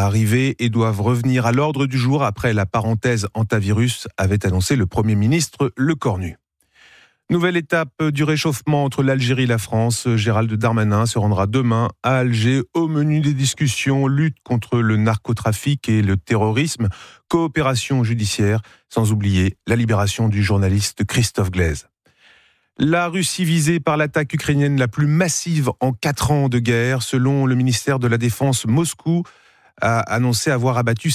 arriver et doivent revenir à l'ordre du jour après la parenthèse antivirus, avait annoncé le Premier ministre Le Cornu. Nouvelle étape du réchauffement entre l'Algérie et la France. Gérald Darmanin se rendra demain à Alger. Au menu des discussions, lutte contre le narcotrafic et le terrorisme, coopération judiciaire, sans oublier la libération du journaliste Christophe Glaise. La Russie visée par l'attaque ukrainienne la plus massive en 4 ans de guerre. Selon le ministère de la Défense, Moscou a annoncé avoir abattu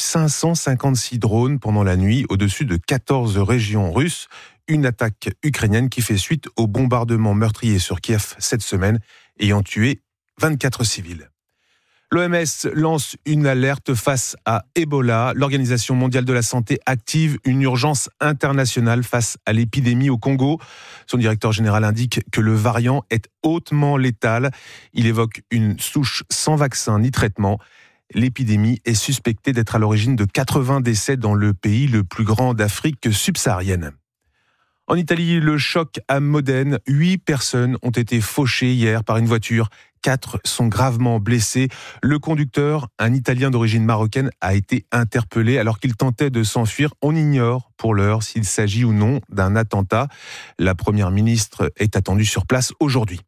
556 drones pendant la nuit au-dessus de 14 régions russes. Une attaque ukrainienne qui fait suite au bombardement meurtrier sur Kiev cette semaine, ayant tué 24 civils. L'OMS lance une alerte face à Ebola. L'Organisation mondiale de la santé active une urgence internationale face à l'épidémie au Congo. Son directeur général indique que le variant est hautement létal. Il évoque une souche sans vaccin ni traitement. L'épidémie est suspectée d'être à l'origine de 80 décès dans le pays le plus grand d'Afrique subsaharienne. En Italie, le choc à Modène. 8 personnes ont été fauchées hier par une voiture. 4 sont gravement blessés. Le conducteur, un Italien d'origine marocaine, a été interpellé alors qu'il tentait de s'enfuir. On ignore pour l'heure s'il s'agit ou non d'un attentat. La première ministre est attendue sur place aujourd'hui.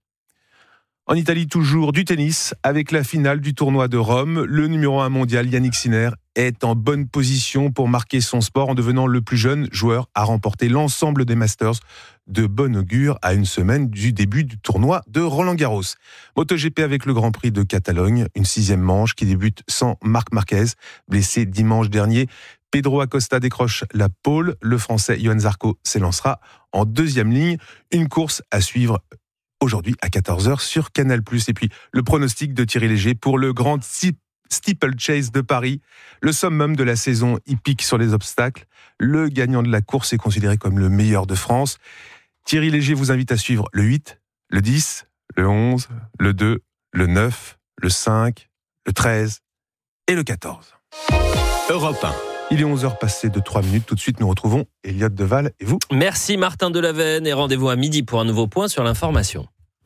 En Italie, toujours du tennis, avec la finale du tournoi de Rome. Le numéro 1 mondial, Yannick Sinner, est en bonne position pour marquer son sport en devenant le plus jeune joueur à remporter l'ensemble des Masters. De bon augure à une semaine du début du tournoi de Roland-Garros. MotoGP avec le Grand Prix de Catalogne, une 6e manche qui débute sans Marc Marquez, blessé dimanche dernier. Pedro Acosta décroche la pole. Le Français Johan Zarco s'élancera en 2e ligne. Une course à suivre aujourd'hui à 14h sur Canal+. Et puis le pronostic de Thierry Léger pour le Grand Steeplechase de Paris, le summum de la saison hippique sur les obstacles. Le gagnant de la course est considéré comme le meilleur de France. Thierry Léger vous invite à suivre le 8, le 10, le 11, le 2, le 9, le 5, le 13 et le 14. Europe 1. Il est 11h passé de 3 minutes. Tout de suite, nous retrouvons Elliot Deval et vous. Merci Martin Delaveine et rendez-vous à midi pour un nouveau point sur l'information.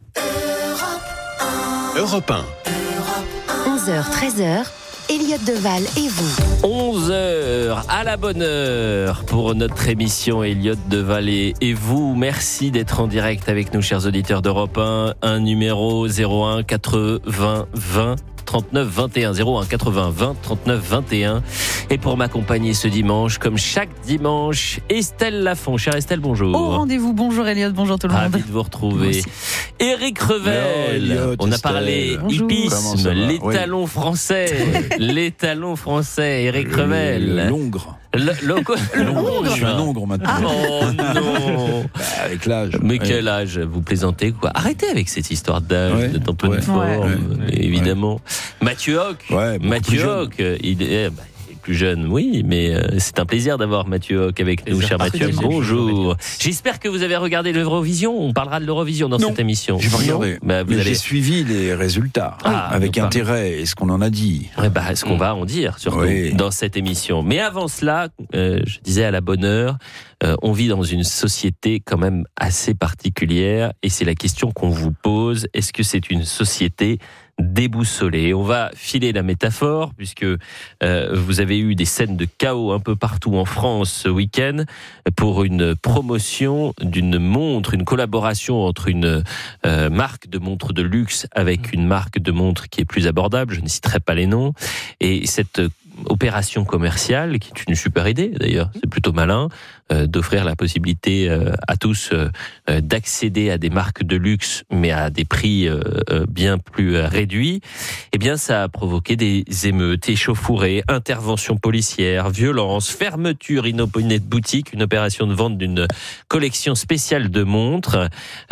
Europe 1. 11h, 13h, Elliot Deval et vous. 11h, à la bonne heure pour notre émission Elliot Deval et vous. Merci d'être en direct avec nous, chers auditeurs d'Europe 1. Un numéro 01 80 20 39 21 01 80 20 39 21. Et pour m'accompagner ce dimanche, comme chaque dimanche, Estelle Lafont. Chère Estelle, bonjour. Au rendez-vous, bonjour Elliot, bonjour tout le monde. Ravi de vous retrouver. Éric Revel, on a parlé hippisme, les talons français. Les talons français, Éric Revel. L'ongre. L'ongre. Je suis un ongre maintenant. Oh non. Avec l'âge. Mais quel âge? Vous plaisantez quoi? Arrêtez avec cette histoire d'âge, d'être en pleine forme, évidemment. Mathieu Hoc. Mathieu Hoc, il est plus jeune, oui, mais c'est un plaisir d'avoir Mathieu Hoc avec nous, cher Mathieu. Bonjour. J'espère que vous avez regardé l'Eurovision. On parlera de l'Eurovision dans cette émission. J'ai pas regardé. J'ai suivi les résultats avec intérêt. Et ce qu'on en a dit. Ce qu'on va en dire, surtout dans cette émission. Mais avant cela, je disais à la bonne heure, on vit dans une société quand même assez particulière, et c'est la question qu'on vous pose. Est-ce que c'est une société déboussolée? On va filer la métaphore, puisque vous avez eu des scènes de chaos un peu partout en France ce week-end pour une promotion d'une montre, une collaboration entre une marque de montre de luxe avec une marque de montre qui est plus abordable, je ne citerai pas les noms, et cette opération commerciale, qui est une super idée d'ailleurs, c'est plutôt malin, d'offrir la possibilité à tous d'accéder à des marques de luxe, mais à des prix bien plus réduits. Eh bien, ça a provoqué des émeutes, échauffourées, interventions policières, violences, fermeture inopinée de boutique, une opération de vente d'une collection spéciale de montres,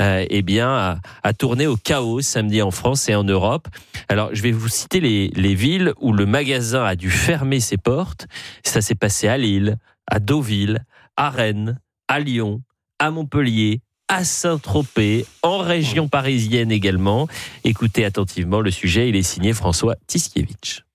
a tourné au chaos samedi en France et en Europe. Alors, je vais vous citer les villes où le magasin a dû fermer ses portes. Ça s'est passé à Lille, à Deauville, à Rennes, à Lyon, à Montpellier, à Saint-Tropez, en région parisienne également. Écoutez attentivement le sujet, il est signé François Tiskiewicz.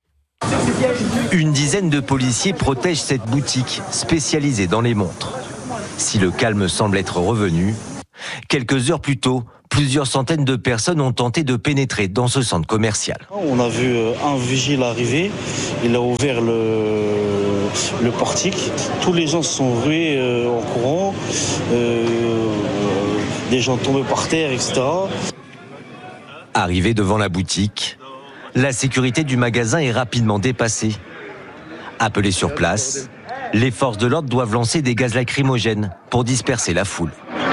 Une dizaine de policiers protègent cette boutique spécialisée dans les montres. Si le calme semble être revenu, quelques heures plus tôt, Plusieurs centaines de personnes ont tenté de pénétrer dans ce centre commercial. On a vu un vigile arriver, il a ouvert le portique. Tous les gens se sont rués en courant, des gens tombés par terre, etc. Arrivé devant la boutique, la sécurité du magasin est rapidement dépassée. Appelés sur place, les forces de l'ordre doivent lancer des gaz lacrymogènes pour disperser la foule.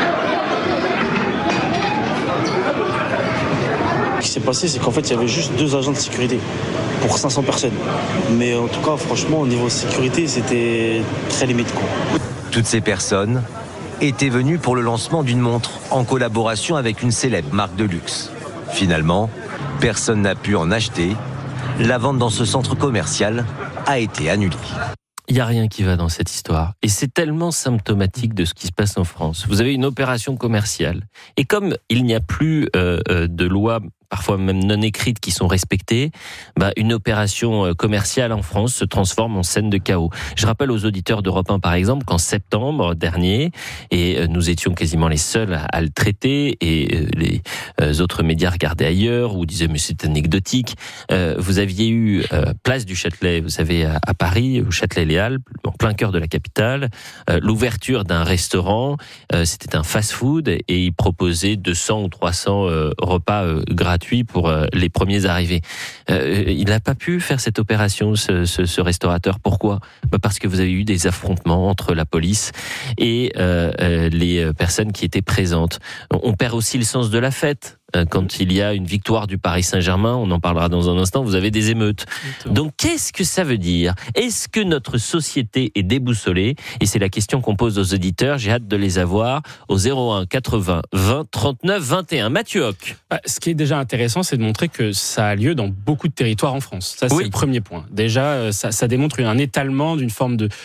Ce qui s'est passé, c'est qu'en fait, il y avait juste 2 agents de sécurité pour 500 personnes. Mais en tout cas, franchement, au niveau sécurité, c'était très limite, quoi. Toutes ces personnes étaient venues pour le lancement d'une montre en collaboration avec une célèbre marque de luxe. Finalement, personne n'a pu en acheter. La vente dans ce centre commercial a été annulée. Il n'y a rien qui va dans cette histoire. Et c'est tellement symptomatique de ce qui se passe en France. Vous avez une opération commerciale. Et comme il n'y a plus de loi, parfois même non écrites, qui sont respectées, une opération commerciale en France se transforme en scène de chaos. Je rappelle aux auditeurs d'Europe 1, par exemple, qu'en septembre dernier, et nous étions quasiment les seuls à le traiter, et les autres médias regardaient ailleurs, ou disaient mais c'est anecdotique, vous aviez eu place du Châtelet, vous savez, à Paris, au Châtelet-Les Halles, en plein cœur de la capitale, l'ouverture d'un restaurant, c'était un fast-food, et il proposait 200 ou 300 repas gratuits pour les premiers arrivés. Il n'a pas pu faire cette opération, ce restaurateur. Pourquoi ? Parce que vous avez eu des affrontements entre la police et les personnes qui étaient présentes. On perd aussi le sens de la fête. Quand il y a une victoire du Paris Saint-Germain, on en parlera dans un instant, vous avez des émeutes. Donc qu'est-ce que ça veut dire ? Est-ce que notre société est déboussolée ? Et c'est la question qu'on pose aux auditeurs, j'ai hâte de les avoir au 01 80 20 39 21. Mathieu Hoc. Ce qui est déjà intéressant, c'est de montrer que ça a lieu dans beaucoup de territoires en France. Ça, c'est le premier point. Déjà, ça démontre un étalement d'une forme de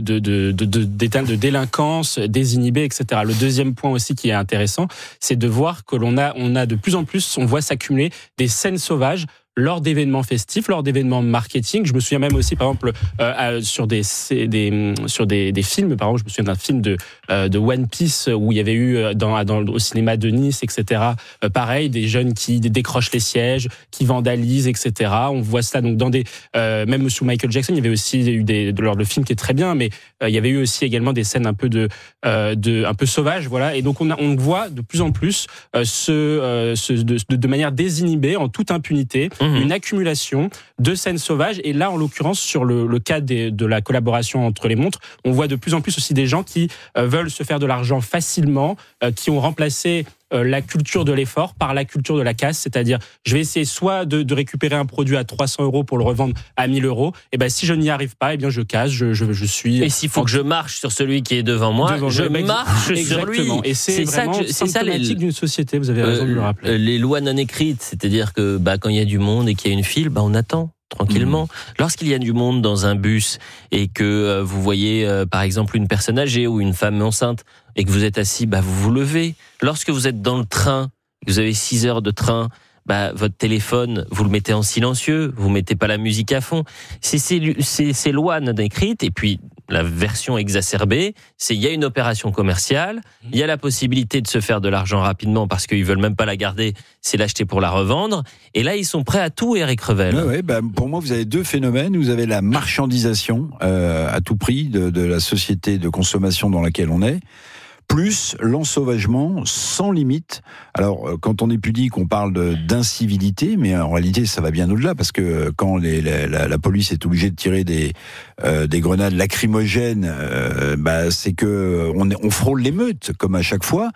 délinquance désinhibée, etc. Le deuxième point aussi qui est intéressant, c'est de voir que on a de plus en plus, on voit s'accumuler des scènes sauvages lors d'événements festifs, lors d'événements marketing. Je me souviens même aussi, par exemple, sur des films. Par exemple, je me souviens d'un film de One Piece où il y avait eu au cinéma de Nice, etc. Pareil, des jeunes qui décrochent les sièges, qui vandalisent, etc. On voit ça donc dans des même sous Michael Jackson, il y avait aussi eu le film qui est très bien, mais il y avait eu aussi également des scènes un peu un peu sauvages, voilà. Et donc on voit de plus en plus de manière désinhibée, en toute impunité, une accumulation de scènes sauvages. Et là, en l'occurrence, sur le cas de la collaboration entre les montres, on voit de plus en plus aussi des gens qui veulent se faire de l'argent facilement, qui ont remplacé la culture de l'effort par la culture de la casse, c'est-à-dire je vais essayer soit de récupérer un produit à 300 € pour le revendre à 1000 €, et ben si je n'y arrive pas, et bien je casse, je suis. Et s'il faut que je marche sur celui qui est devant moi, je marche sur lui. Et c'est vraiment symptomatique d'une société. Vous avez raison de le rappeler. Les lois non écrites, c'est-à-dire que quand il y a du monde et qu'il y a une file, on attend tranquillement. Lorsqu'il y a du monde dans un bus et que vous voyez par exemple une personne âgée ou une femme enceinte et que vous êtes assis, vous vous levez. Lorsque vous êtes dans le train, que vous avez 6 heures de train, votre téléphone, vous le mettez en silencieux, vous mettez pas la musique à fond. C'est ces lois non écrites. Et puis la version exacerbée, c'est il y a une opération commerciale, il y a la possibilité de se faire de l'argent rapidement parce qu'ils veulent même pas la garder, c'est l'acheter pour la revendre. Et là, ils sont prêts à tout, Éric Revel. Pour moi, vous avez deux phénomènes. Vous avez la marchandisation à tout prix de la société de consommation dans laquelle on est, plus l'ensauvagement sans limite. Alors, quand on est pudique, on parle d'incivilité, mais en réalité, ça va bien au-delà, parce que quand la police est obligée de tirer des grenades lacrymogènes, c'est que on frôle l'émeute, comme à chaque fois.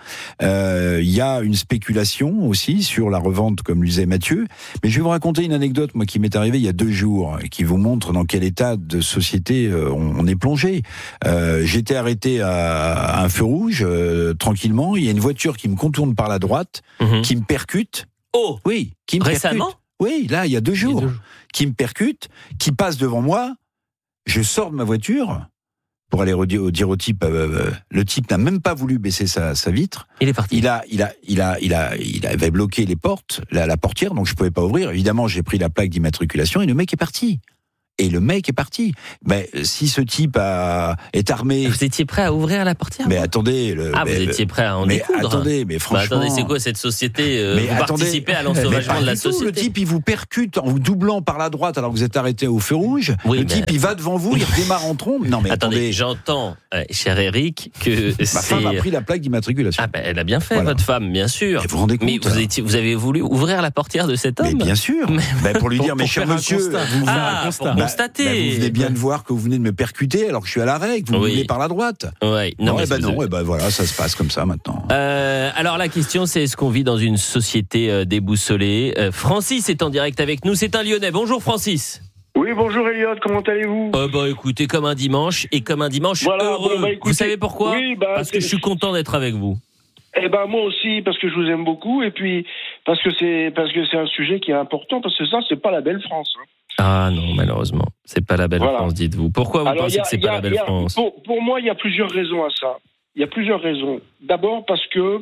Il y a une spéculation aussi sur la revente, comme le disait Mathieu. Mais je vais vous raconter une anecdote, moi, qui m'est arrivée il y a 2 jours, et qui vous montre dans quel état de société on est plongé. J'étais arrêté à un feu rouge, tranquillement, il y a une voiture qui me contourne par la droite, qui me percute. Oh, oui, qui me récemment percute. Oui, là, il y a 2 jours, qui me percute, qui passe devant moi. Je sors de ma voiture pour aller dire au type. Le type n'a même pas voulu baisser sa vitre. Il est parti. Il avait bloqué les portes, la portière, donc je pouvais pas ouvrir. Évidemment, j'ai pris la plaque d'immatriculation et le mec est parti. Et le mec est parti. Mais si ce type est armé... Vous étiez prêt à ouvrir la portière? Mais attendez... vous étiez prêt à en découdre. Mais franchement... attendez, c'est quoi cette société? Vous participez à l'ensauvagement de la société. Le type, il vous percute en vous doublant par la droite alors que vous êtes arrêté au feu rouge. Type, il va devant vous, il redémarre en trombe. Non, mais attendez, j'entends, cher Eric, que ma femme a pris la plaque d'immatriculation. Elle a bien fait, votre femme, bien sûr. Et vous vous rendez compte? Mais vous avez voulu ouvrir la portière de cet homme? Mais bien sûr. Pour lui dire, mais cher monsieur... Pour constater. Vous venez bien de voir que vous venez de me percuter alors que je suis à l'arrêt, que vous me venez par la droite. Voilà, ça se passe comme ça maintenant. Alors la question, c'est est-ce qu'on vit dans une société déboussolée? Francis est en direct avec nous, c'est un Lyonnais. Bonjour Francis. Oui, bonjour Elliot, comment allez-vous? Écoutez, comme un dimanche, et comme un dimanche heureux. Écoutez, vous savez pourquoi? Parce que je suis content d'être avec vous. Moi aussi, parce que je vous aime beaucoup, et puis parce que c'est un sujet qui est important, parce que ça, c'est pas la belle France. Ah non, malheureusement, c'est pas la belle France, dites-vous. Pourquoi vous pensez que c'est pas la belle France? Pour moi, il y a plusieurs raisons à ça. Il y a plusieurs raisons. D'abord parce que,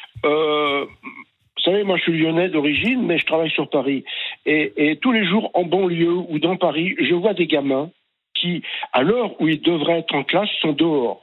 vous savez, moi je suis lyonnais d'origine, mais je travaille sur Paris. Et tous les jours, en banlieue ou dans Paris, je vois des gamins qui, à l'heure où ils devraient être en classe, sont dehors.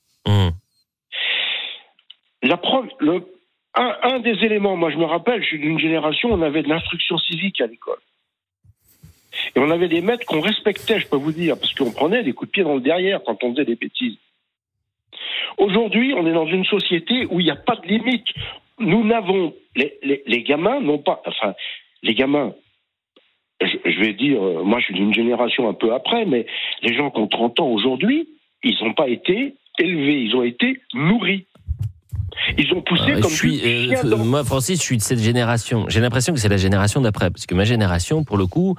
Un des éléments, moi je me rappelle, je suis d'une génération, on avait de l'instruction civique à l'école. Et on avait des maîtres qu'on respectait, je peux vous dire, parce qu'on prenait des coups de pied dans le derrière quand on faisait des bêtises. Aujourd'hui, on est dans une société où il n'y a pas de limite. Nous n'avons... Les gamins n'ont pas... Enfin, les gamins, je vais dire, moi je suis d'une génération un peu après, mais les gens qui ont 30 ans aujourd'hui, ils n'ont pas été élevés, ils ont été nourris. Ils ont poussé moi, Francis, je suis de cette génération. J'ai l'impression que c'est la génération d'après, parce que ma génération, pour le coup,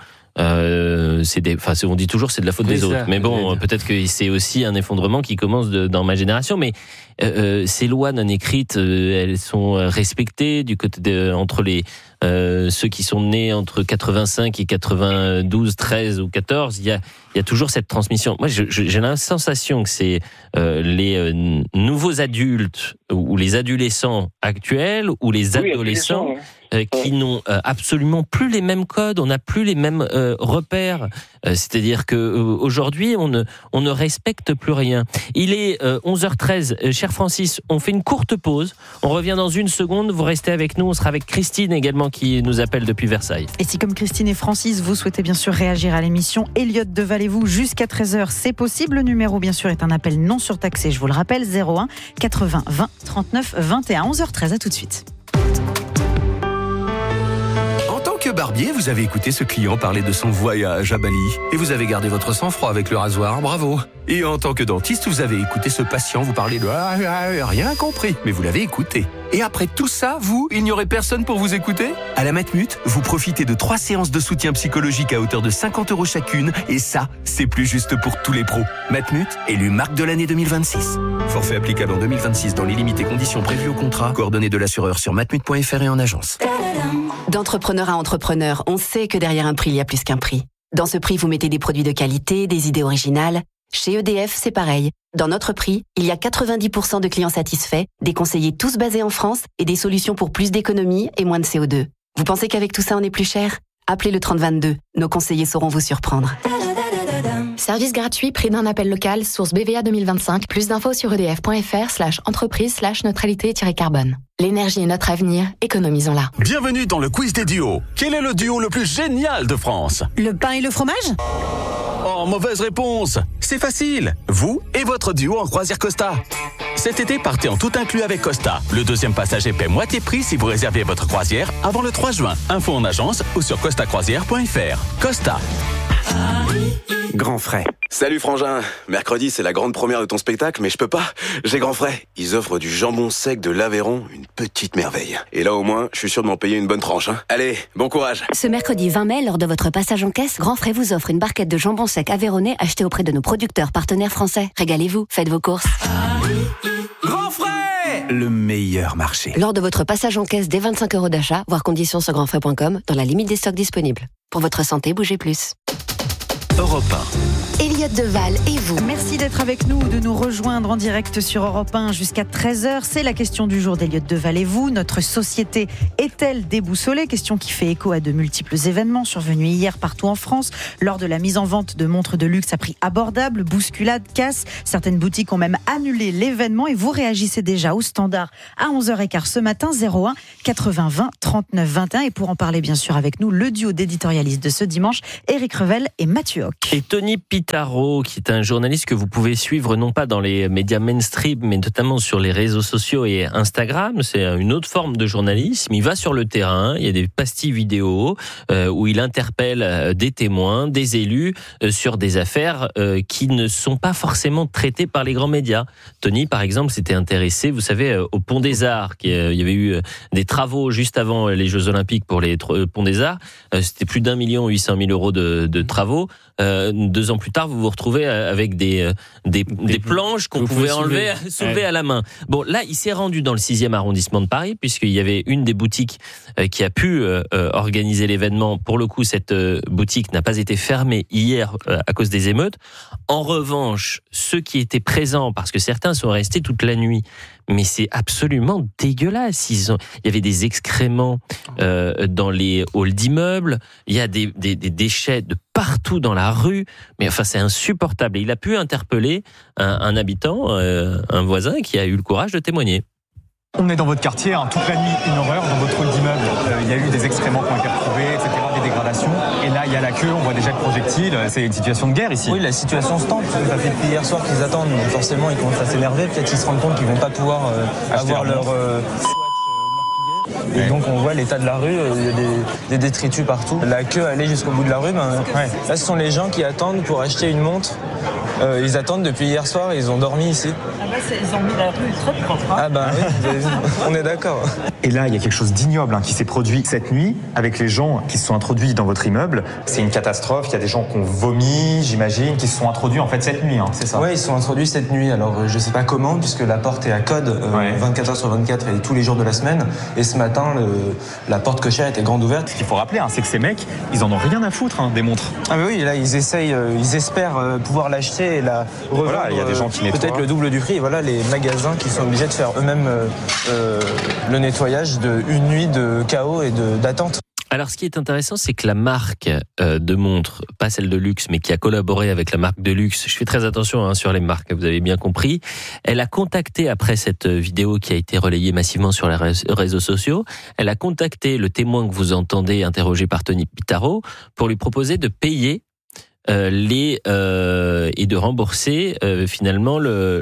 on dit toujours c'est de la faute des autres. Mais bon, peut-être que c'est aussi un effondrement qui commence dans ma génération. Mais ces lois non écrites, elles sont respectées du côté entre ceux qui sont nés entre 85 et 92, 13 ou 14. Il y a toujours cette transmission. Moi, j'ai la sensation que c'est les nouveaux adultes ou les adolescents actuels ou les adolescents qui n'ont absolument plus les mêmes codes, on n'a plus les mêmes repères. C'est-à-dire que aujourd'hui, on ne respecte plus rien. Il est 11h13. Cher Francis, on fait une courte pause. On revient dans une seconde. Vous restez avec nous. On sera avec Christine également qui nous appelle depuis Versailles. Et si comme Christine et Francis, vous souhaitez bien sûr réagir à l'émission, Elliot Deval et vous jusqu'à 13h, c'est possible. Le numéro bien sûr est un appel non surtaxé. Je vous le rappelle, 01 80 20 39 21. 11h13, à tout de suite. Que barbier, vous avez écouté ce client parler de son voyage à Bali et vous avez gardé votre sang-froid avec le rasoir, bravo. Et en tant que dentiste, vous avez écouté ce patient vous parler de rien compris, mais vous l'avez écouté. Et après tout ça, il n'y aurait personne pour vous écouter? À la Matmut, vous profitez de 3 séances de soutien psychologique à hauteur de 50 € chacune, et ça, c'est plus juste pour tous les pros. Matmut, élu marque de l'année 2026. Forfait applicable en 2026 dans les limites et conditions prévues au contrat. Coordonnées de l'assureur sur matmut.fr et en agence. D'entrepreneur à entrepreneur, on sait que derrière un prix, il y a plus qu'un prix. Dans ce prix, vous mettez des produits de qualité, des idées originales. Chez EDF, c'est pareil. Dans notre prix, il y a 90% de clients satisfaits, des conseillers tous basés en France et des solutions pour plus d'économie et moins de CO2. Vous pensez qu'avec tout ça, on est plus cher? Appelez le 3022. Nos conseillers sauront vous surprendre. Service gratuit, prix d'un appel local, source BVA 2025. Plus d'infos sur edf.fr/entreprise/neutralité-carbone. L'énergie est notre avenir, économisons-la. Bienvenue dans le quiz des duos. Quel est le duo le plus génial de France? Le pain et le fromage? Oh, mauvaise réponse. C'est facile. Vous et votre duo en croisière Costa. Cet été, partez en tout inclus avec Costa. Le deuxième passager paie moitié prix si vous réservez votre croisière avant le 3 juin. Info en agence ou sur costacroisière.fr. Costa. Grand frais. Salut frangin, mercredi c'est la grande première de ton spectacle, mais je peux pas, j'ai grand frais. Ils offrent du jambon sec de l'Aveyron, une petite merveille. Et là au moins, je suis sûr de m'en payer une bonne tranche. Allez, bon courage. Ce mercredi 20 mai, lors de votre passage en caisse, Grand Frais vous offre une barquette de jambon sec aveyronnais achetée auprès de nos producteurs partenaires français. Régalez-vous, faites vos courses. Grand frais, le meilleur marché. Lors de votre passage en caisse dès 25 € d'achat, voir conditions sur grandfrais.com, dans la limite des stocks disponibles. Pour votre santé, bougez plus. Europe 1. Elliot Deval et vous. Merci d'être avec nous, de nous rejoindre en direct sur Europe 1 jusqu'à 13h. C'est la question du jour d'Elliot Deval et vous. Notre société est-elle déboussolée ? Question qui fait écho à de multiples événements survenus hier partout en France. Lors de la mise en vente de montres de luxe à prix abordable, bousculade, casse. Certaines boutiques ont même annulé l'événement et vous réagissez déjà au standard à 11h15 ce matin, 01 80 20 39 21. Et pour en parler bien sûr avec nous, le duo d'éditorialistes de ce dimanche, Éric Revel et Mathieu Hoc. Et Tony Pitaro, qui est un journaliste que vous pouvez suivre non pas dans les médias mainstream, mais notamment sur les réseaux sociaux et Instagram. C'est une autre forme de journalisme. Il va sur le terrain, il y a des pastilles vidéo où il interpelle des témoins, des élus sur des affaires qui ne sont pas forcément traitées par les grands médias. Tony, par exemple, s'était intéressé, vous savez, au Pont des Arts. Il y avait eu des travaux juste avant les Jeux Olympiques pour les Ponts des Arts. C'était plus d'1 800 000 euros de travaux. 2 ans plus tard, vous vous retrouvez avec des planches qu'on pouvait soulever à la main. Bon, là, il s'est rendu dans le 6e arrondissement de Paris, puisqu'il y avait une des boutiques qui a pu organiser l'événement. Pour le coup, cette boutique n'a pas été fermée hier à cause des émeutes. En revanche, ceux qui étaient présents, parce que certains sont restés toute la nuit, mais c'est absolument dégueulasse. Il y avait des excréments dans les halls d'immeubles, il y a des déchets de partout dans la rue, mais enfin c'est insupportable. Et il a pu interpeller un habitant, un voisin qui a eu le courage de témoigner. On est dans votre quartier, toute la nuit, une horreur dans votre hall d'immeuble. Il y a eu des excréments qui ont été retrouvés, etc., des dégradations. Et là, il y a la queue, on voit déjà le projectile. C'est une situation de guerre ici. Oui, la situation se tente. Ça fait depuis hier soir qu'ils attendent. Donc forcément, ils commencent à s'énerver. Peut-être qu'ils se rendent compte qu'ils vont pas pouvoir avoir leur Et donc on voit l'état de la rue, il y a des détritus partout. La queue allait jusqu'au bout de la rue. Là, ce sont les gens qui attendent pour acheter une montre. Ils attendent depuis hier soir et ils ont dormi ici. Ils ont mis la rue très propre. Ah bah oui, on est d'accord. Et là, il y a quelque chose d'ignoble qui s'est produit cette nuit avec les gens qui se sont introduits dans votre immeuble. C'est une catastrophe, il y a des gens qui ont vomi, j'imagine, qui se sont introduits en fait cette nuit, c'est ça ? Oui, ils se sont introduits cette nuit. Alors je sais pas comment, puisque la porte est à code 24h sur 24 et tous les jours de la semaine. Et ce matin, la porte cochère était grande ouverte. Ce qu'il faut rappeler, c'est que ces mecs, ils en ont rien à foutre des montres. Ah bah oui, là ils espèrent pouvoir l'acheter et la revendre. Voilà, il y a des gens qui nettoient. Peut-être le double du prix. Et voilà les magasins qui sont obligés de faire eux-mêmes le nettoyage d'une nuit de chaos et d'attente. Alors, ce qui est intéressant, c'est que la marque de montre, pas celle de luxe, mais qui a collaboré avec la marque de luxe, je fais très attention sur les marques, vous avez bien compris, elle a contacté, après cette vidéo qui a été relayée massivement sur les réseaux sociaux, elle a contacté le témoin que vous entendez interrogé par Tony Pitaro pour lui proposer de payer et de rembourser finalement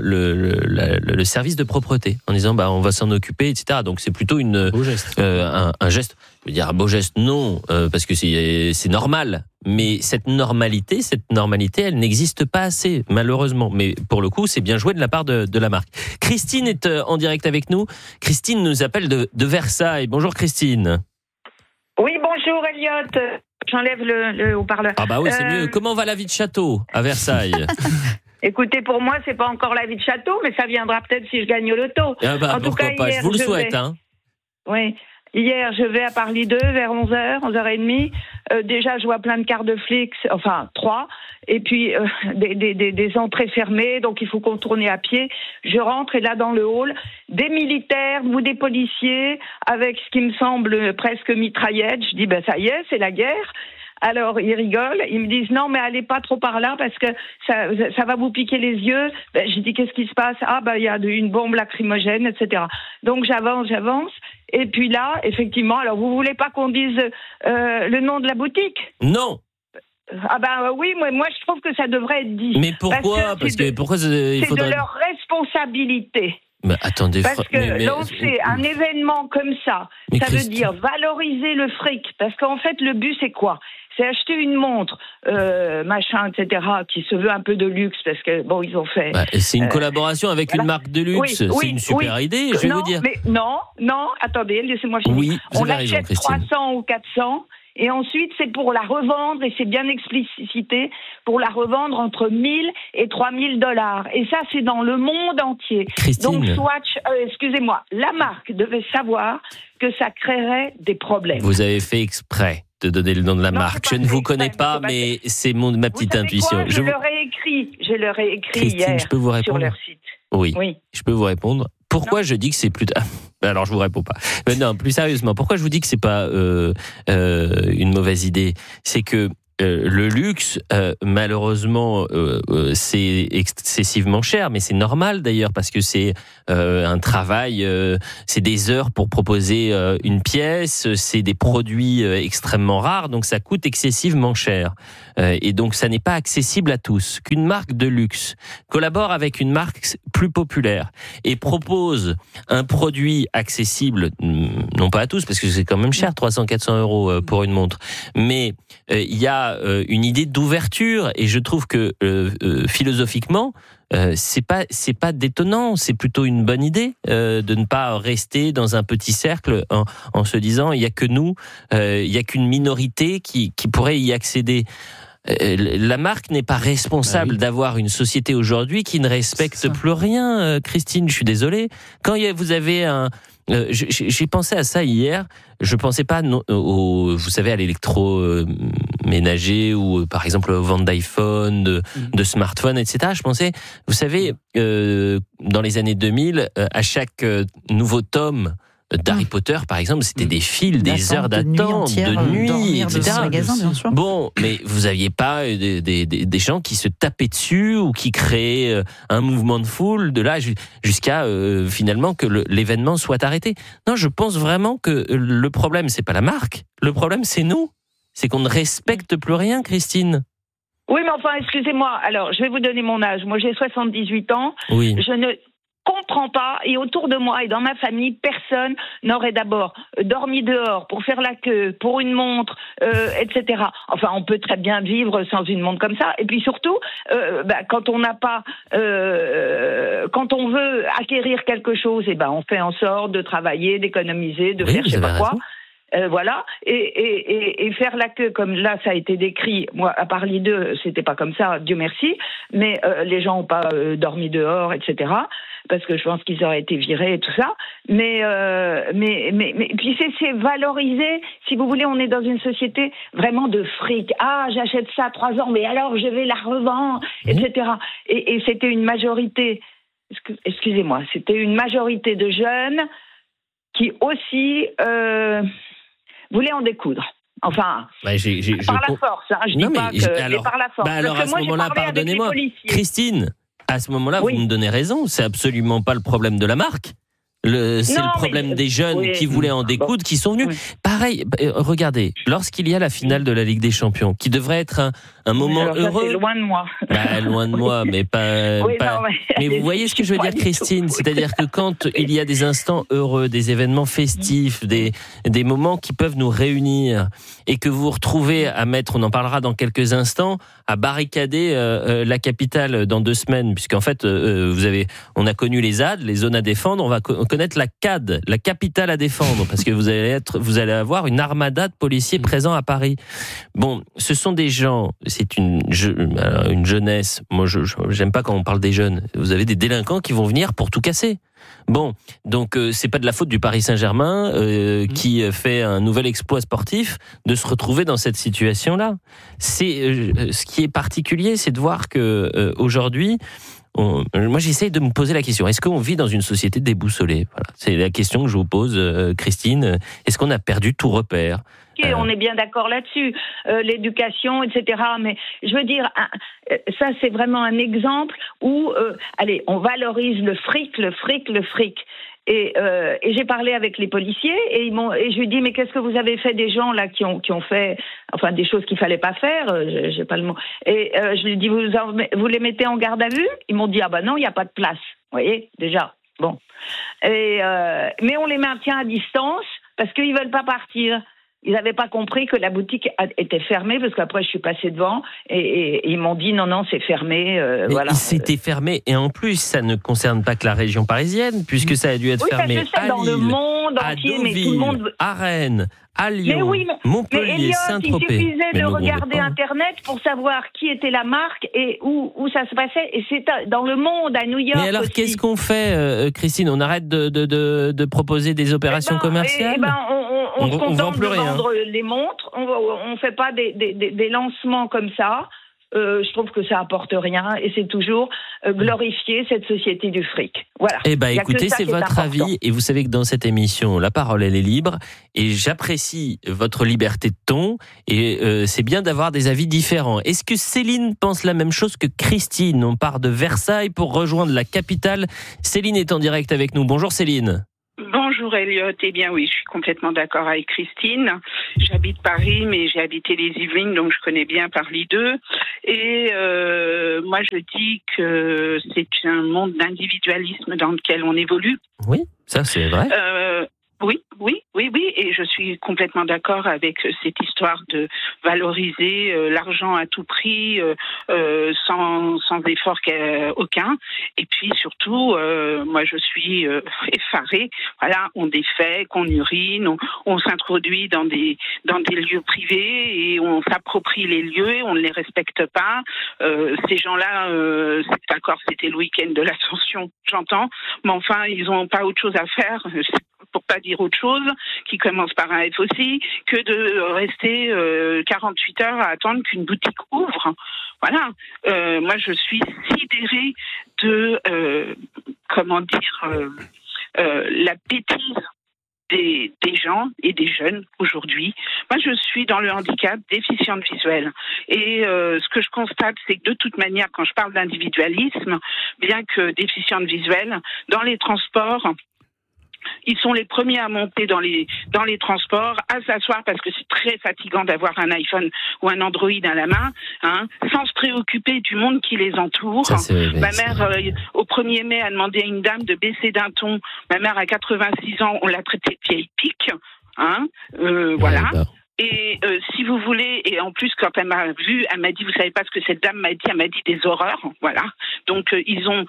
le service de propreté en disant on va s'en occuper, etc. Donc c'est plutôt un geste. Je veux dire un beau geste, non, parce que c'est normal. Mais cette normalité, elle n'existe pas assez, malheureusement. Mais pour le coup, c'est bien joué de la part de la marque. Christine est en direct avec nous. Christine nous appelle de Versailles. Bonjour Christine. Oui, bonjour Elliot. J'enlève le haut-parleur. Ah bah oui, c'est mieux. Comment va la vie de château à Versailles ? Écoutez, pour moi, c'est pas encore la vie de château, mais ça viendra peut-être si je gagne au loto. En tout cas, pas. Je vous le souhaite. Oui. Hier, je vais à Paris 2 vers 11h, 11h30. Déjà, je vois plein de cartes de flics, enfin 3, et puis des entrées fermées, donc il faut contourner à pied. Je rentre et là, dans le hall, des militaires ou des policiers avec ce qui me semble presque mitraillette. Je dis, ça y est, c'est la guerre. Alors, ils rigolent, ils me disent non, mais allez pas trop par là parce que ça va vous piquer les yeux. Je dis qu'est-ce qui se passe ? Il y a une bombe lacrymogène, etc. Donc j'avance. Et puis là, effectivement, alors vous voulez pas qu'on dise le nom de la boutique ? Non. Oui, moi je trouve que ça devrait être dit. Mais pourquoi ? Pourquoi il faudrait... C'est de leur responsabilité. Mais attendez, parce que lancer un événement comme ça veut dire valoriser le fric. Parce qu'en fait, le but, c'est quoi ? C'est acheter une montre, etc., qui se veut un peu de luxe, parce que, ils ont fait... c'est une collaboration avec une marque de luxe, c'est une super idée, je vais vous dire. Mais non, attendez, laissez-moi finir. Oui, on l'achète 300 ou 400, et ensuite, c'est pour la revendre, et c'est bien explicité, pour la revendre entre 1000 et 3000 $. Et ça, c'est dans le monde entier. Christine. Donc, Swatch, la marque devait savoir que ça créerait des problèmes. Vous avez fait exprès. te donner le nom de la marque. Je ne vous connais pas, mais c'est ma petite intuition. Je leur ai écrit Christine, hier je peux vous répondre sur leur site. Oui, je peux vous répondre. Pourquoi je dis que c'est plus... Alors, je vous réponds pas. Mais non, plus sérieusement, pourquoi je vous dis que c'est pas une mauvaise idée ? C'est que le luxe, malheureusement, c'est excessivement cher, mais c'est normal d'ailleurs parce que c'est un travail, c'est des heures pour proposer une pièce, c'est des produits extrêmement rares, donc ça coûte excessivement cher. Et donc ça n'est pas accessible à tous. Qu'une marque de luxe collabore avec une marque plus populaire et propose un produit accessible, non pas à tous parce que c'est quand même cher, 300-400 € pour une montre, mais il y a une idée d'ouverture et je trouve que philosophiquement c'est pas détonnant, c'est plutôt une bonne idée de ne pas rester dans un petit cercle en se disant il y a que nous, il y a qu'une minorité qui pourrait y accéder. La marque n'est pas responsable d'avoir une société aujourd'hui qui ne respecte plus rien. Christine, je suis désolé. Quand vous avez j'ai pensé à ça hier. Je pensais pas vous savez, à l'électroménager ou par exemple aux ventes d'iPhone, de smartphones, etc. Je pensais, vous savez, dans les années 2000, à chaque nouveau tome d'Harry Potter, par exemple, c'était des files, des heures d'attente, de nuit, etc. Bon, mais vous aviez pas des gens qui se tapaient dessus ou qui créaient un mouvement de foule de là jusqu'à finalement que l'événement soit arrêté. Non, je pense vraiment que le problème, c'est pas la marque. Le problème, c'est nous. C'est qu'on ne respecte plus rien, Christine. Oui, mais enfin, excusez-moi. Alors, je vais vous donner mon âge. Moi, j'ai 78 ans. Oui. Je ne comprends pas, et autour de moi et dans ma famille, personne n'aurait d'abord dormi dehors pour faire la queue, pour une montre, etc. Enfin, on peut très bien vivre sans une montre comme ça. Et puis surtout, quand on n'a pas, quand on veut acquérir quelque chose, on fait en sorte de travailler, d'économiser, de faire je sais pas quoi. Voilà, et faire la queue comme là ça a été décrit. Moi, à Paris 2, c'était pas comme ça, Dieu merci. Mais les gens ont pas dormi dehors, etc. Parce que je pense qu'ils auraient été virés et tout ça. Mais puis c'est valorisé. Si vous voulez, on est dans une société vraiment de fric. Ah, j'achète ça à 3 ans, mais alors je vais la revendre, etc. Et c'était une majorité. Excusez-moi, c'était une majorité de jeunes qui aussi voulaient en découdre. Enfin, par la force. Je dis pas que, mais par la force. Alors à ce moment-là, pardonnez-moi, Christine, à ce moment-là, vous me donnez raison. C'est absolument pas le problème de la marque. C'est le problème des jeunes qui voulaient en découdre, qui sont venus. Pareil, regardez, lorsqu'il y a la finale de la Ligue des Champions, qui devrait être un moment heureux. C'est loin de moi. Loin de moi, mais pas. Mais vous voyez ce que je veux dire, Christine, c'est-à-dire que quand il y a des instants heureux, des événements festifs, des moments qui peuvent nous réunir, et que vous vous retrouvez à mettre, on en parlera dans quelques instants, à barricader la capitale dans 2 semaines, puisqu'en fait, on a connu les ZAD, les zones à défendre, on va connaître la CAD, la capitale à défendre, parce que vous allez avoir une armada de policiers présents à Paris. Bon, ce sont des gens, c'est une jeunesse. Moi, j'aime pas quand on parle des jeunes. Vous avez des délinquants qui vont venir pour tout casser. Bon, donc c'est pas de la faute du Paris Saint-Germain qui fait un nouvel exploit sportif de se retrouver dans cette situation-là. Ce qui est particulier, c'est de voir que aujourd'hui, moi j'essaye de me poser la question, est-ce qu'on vit dans une société déboussolée ? Voilà. C'est la question que je vous pose, Christine. Est-ce qu'on a perdu tout repère ? On est bien d'accord là-dessus, l'éducation, etc. Mais je veux dire, ça c'est vraiment un exemple où, on valorise le fric. Et j'ai parlé avec les policiers et je lui ai dit mais qu'est-ce que vous avez fait des gens là qui ont fait enfin des choses qu'il fallait pas faire, j'ai pas le mot. Et je lui ai dit vous les mettez en garde à vue ? Ils m'ont dit non, il y a pas de place. Vous voyez déjà. Bon. Mais on les maintient à distance parce qu'ils veulent pas partir. Ils n'avaient pas compris que la boutique était fermée, parce qu'après je suis passée devant et ils m'ont dit non, c'est fermé. Voilà. C'était fermé, et en plus ça ne concerne pas que la région parisienne, puisque ça a dû être fermé à dans Lille, le monde à entier, Deauville, mais tout le monde... à Rennes, à Lyon, Montpellier, mais Elliot, Saint-Tropez. Il suffisait de regarder Internet pour savoir qui était la marque et où ça se passait. Et c'est dans le monde, à New York. Mais alors, aussi. Qu'est-ce qu'on fait, Christine ? On arrête de proposer des opérations commerciales ? on se vend contente plus de rien. vendre les montres, on fait pas des lancements comme ça. Je trouve que ça apporte rien et c'est toujours glorifier cette société du fric. Voilà. Eh ben, écoutez, c'est votre avis et vous savez que dans cette émission, la parole elle est libre et j'apprécie votre liberté de ton et c'est bien d'avoir des avis différents. Est-ce que Céline pense la même chose que Christine ? On part de Versailles pour rejoindre la capitale. Céline est en direct avec nous. Bonjour Céline. Bonjour Elliot, eh bien oui, je suis complètement d'accord avec Christine. J'habite Paris, mais j'ai habité les Yvelines, donc je connais bien Paris 2. Et moi je dis que c'est un monde d'individualisme dans lequel on évolue. Oui, ça c'est vrai. Oui, et je suis complètement d'accord avec cette histoire de valoriser l'argent à tout prix, sans effort aucun. Et puis surtout, moi je suis effarée. Voilà, on défait, qu'on urine, on s'introduit dans des lieux privés et on s'approprie les lieux, et on ne les respecte pas. Ces gens-là, c'est d'accord, c'était le week-end de l'Ascension, j'entends, mais enfin ils n'ont pas autre chose à faire. Pour pas dire autre chose, qui commence par un F aussi, que de rester 48 heures à attendre qu'une boutique ouvre. Voilà. Moi, je suis sidérée de, la bêtise des gens et des jeunes aujourd'hui. Moi, je suis dans le handicap déficiente visuelle. Et ce que je constate, c'est que de toute manière, quand je parle d'individualisme, bien que déficiente visuelle, dans les transports, ils sont les premiers à monter dans les transports, à s'asseoir parce que c'est très fatigant d'avoir un iPhone ou un Android à la main, sans se préoccuper du monde qui les entoure. Ma mère, au 1er mai, a demandé à une dame de baisser d'un ton. Ma mère a 86 ans, on l'a traitée de vieille pique. Voilà. Et si vous voulez, et en plus quand elle m'a vu, elle m'a dit, vous savez pas ce que cette dame m'a dit, elle m'a dit des horreurs, voilà. Donc ils ont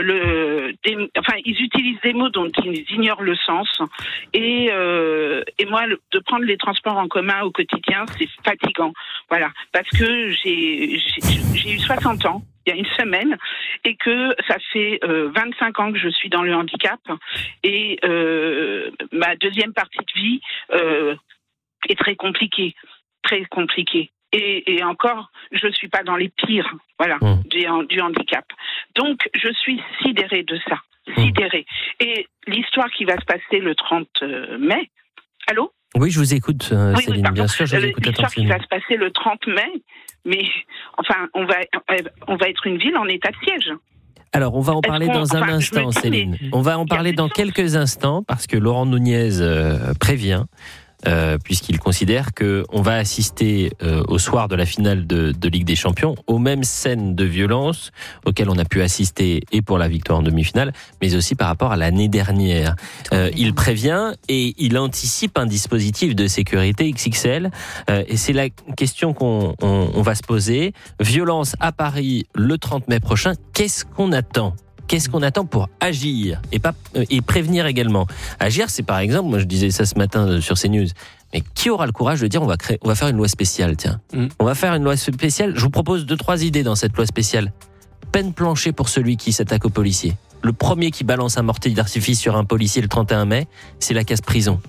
ils utilisent des mots dont ils ignorent le sens. Et moi, de prendre les transports en commun au quotidien, c'est fatigant, voilà, parce que j'ai eu 60 ans. Il y a une semaine, et que ça fait 25 ans que je suis dans le handicap, et ma deuxième partie de vie est très compliquée. Et encore, je suis pas dans les pires, voilà, du handicap. Donc, je suis sidérée de ça, sidérée. Et l'histoire qui va se passer le 30 mai, allô ? Oui, je vous écoute, Céline, bien sûr, je vous écoute l'histoire attentivement. qui va se passer le 30 mai, mais enfin, on va être une ville en état de siège. Alors, on va en parler dans un instant, Céline. On va en parler dans quelques instants, parce que Laurent Nunez prévient, puisqu'il considère qu'on va assister au soir de la finale de Ligue des Champions aux mêmes scènes de violence auxquelles on a pu assister et pour la victoire en demi-finale, mais aussi par rapport à l'année dernière. Il prévient et il anticipe un dispositif de sécurité XXL, et c'est la question qu'on va se poser. Violence à Paris le 30 mai prochain, qu'est-ce qu'on attend ? Qu'est-ce qu'on attend pour agir et prévenir également ? Agir, c'est par exemple, moi je disais ça ce matin sur CNews, mais qui aura le courage de dire on va faire une loi spéciale, tiens. On va faire une loi spéciale, je vous propose 2-3 idées dans cette loi spéciale. Peine planchée pour celui qui s'attaque aux policiers. Le premier qui balance un mortier d'artifice sur un policier le 31 mai, c'est la case prison.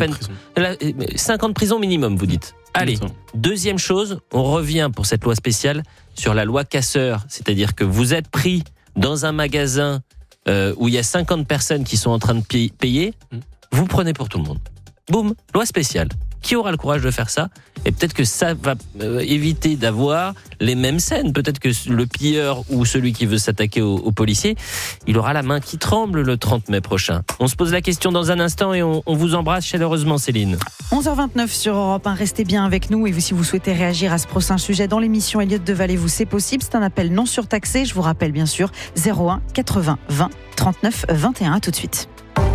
5 ans de prison minimum, vous dites. Allez, deuxième chose, on revient pour cette loi spéciale sur la loi casseur, c'est-à-dire que vous êtes pris dans un magasin où il y a 50 personnes qui sont en train de payer, vous prenez pour tout le monde. Boum, loi spéciale. Qui aura le courage de faire ça ? Et peut-être que ça va éviter d'avoir les mêmes scènes. Peut-être que le pilleur ou celui qui veut s'attaquer aux policiers, il aura la main qui tremble le 30 mai prochain. On se pose la question dans un instant et on vous embrasse chaleureusement, Céline. 11h29 sur Europe 1, restez bien avec nous. Et si vous souhaitez réagir à ce prochain sujet dans l'émission Elliot Deval, c'est possible. C'est un appel non surtaxé. Je vous rappelle bien sûr 01 80 20 39 21. À tout de suite.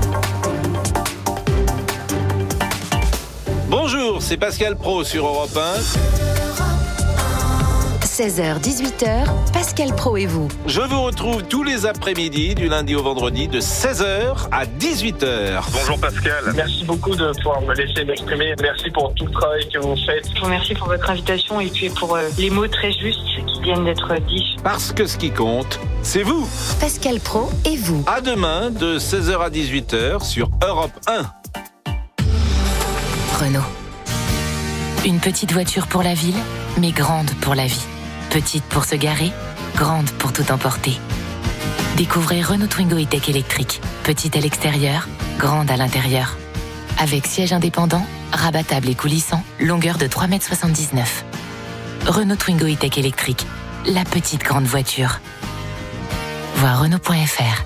Bonjour, c'est Pascal Praud sur Europe 1. 16h-18h, Pascal Praud et vous. Je vous retrouve tous les après-midi, du lundi au vendredi, de 16h à 18h. Bonjour Pascal, merci beaucoup de pouvoir me laisser m'exprimer. Merci pour tout le travail que vous faites. Je vous remercie pour votre invitation et puis pour les mots très justes qui viennent d'être dits. Parce que ce qui compte, c'est vous. Pascal Praud et vous. À demain, de 16h à 18h sur Europe 1. Renault. Une petite voiture pour la ville, mais grande pour la vie. Petite pour se garer, grande pour tout emporter. Découvrez Renault Twingo E-Tech électrique. Petite à l'extérieur, grande à l'intérieur. Avec siège indépendant, rabattable et coulissant, longueur de 3,79 m. Renault Twingo E-Tech électrique. La petite grande voiture. Voir Renault.fr.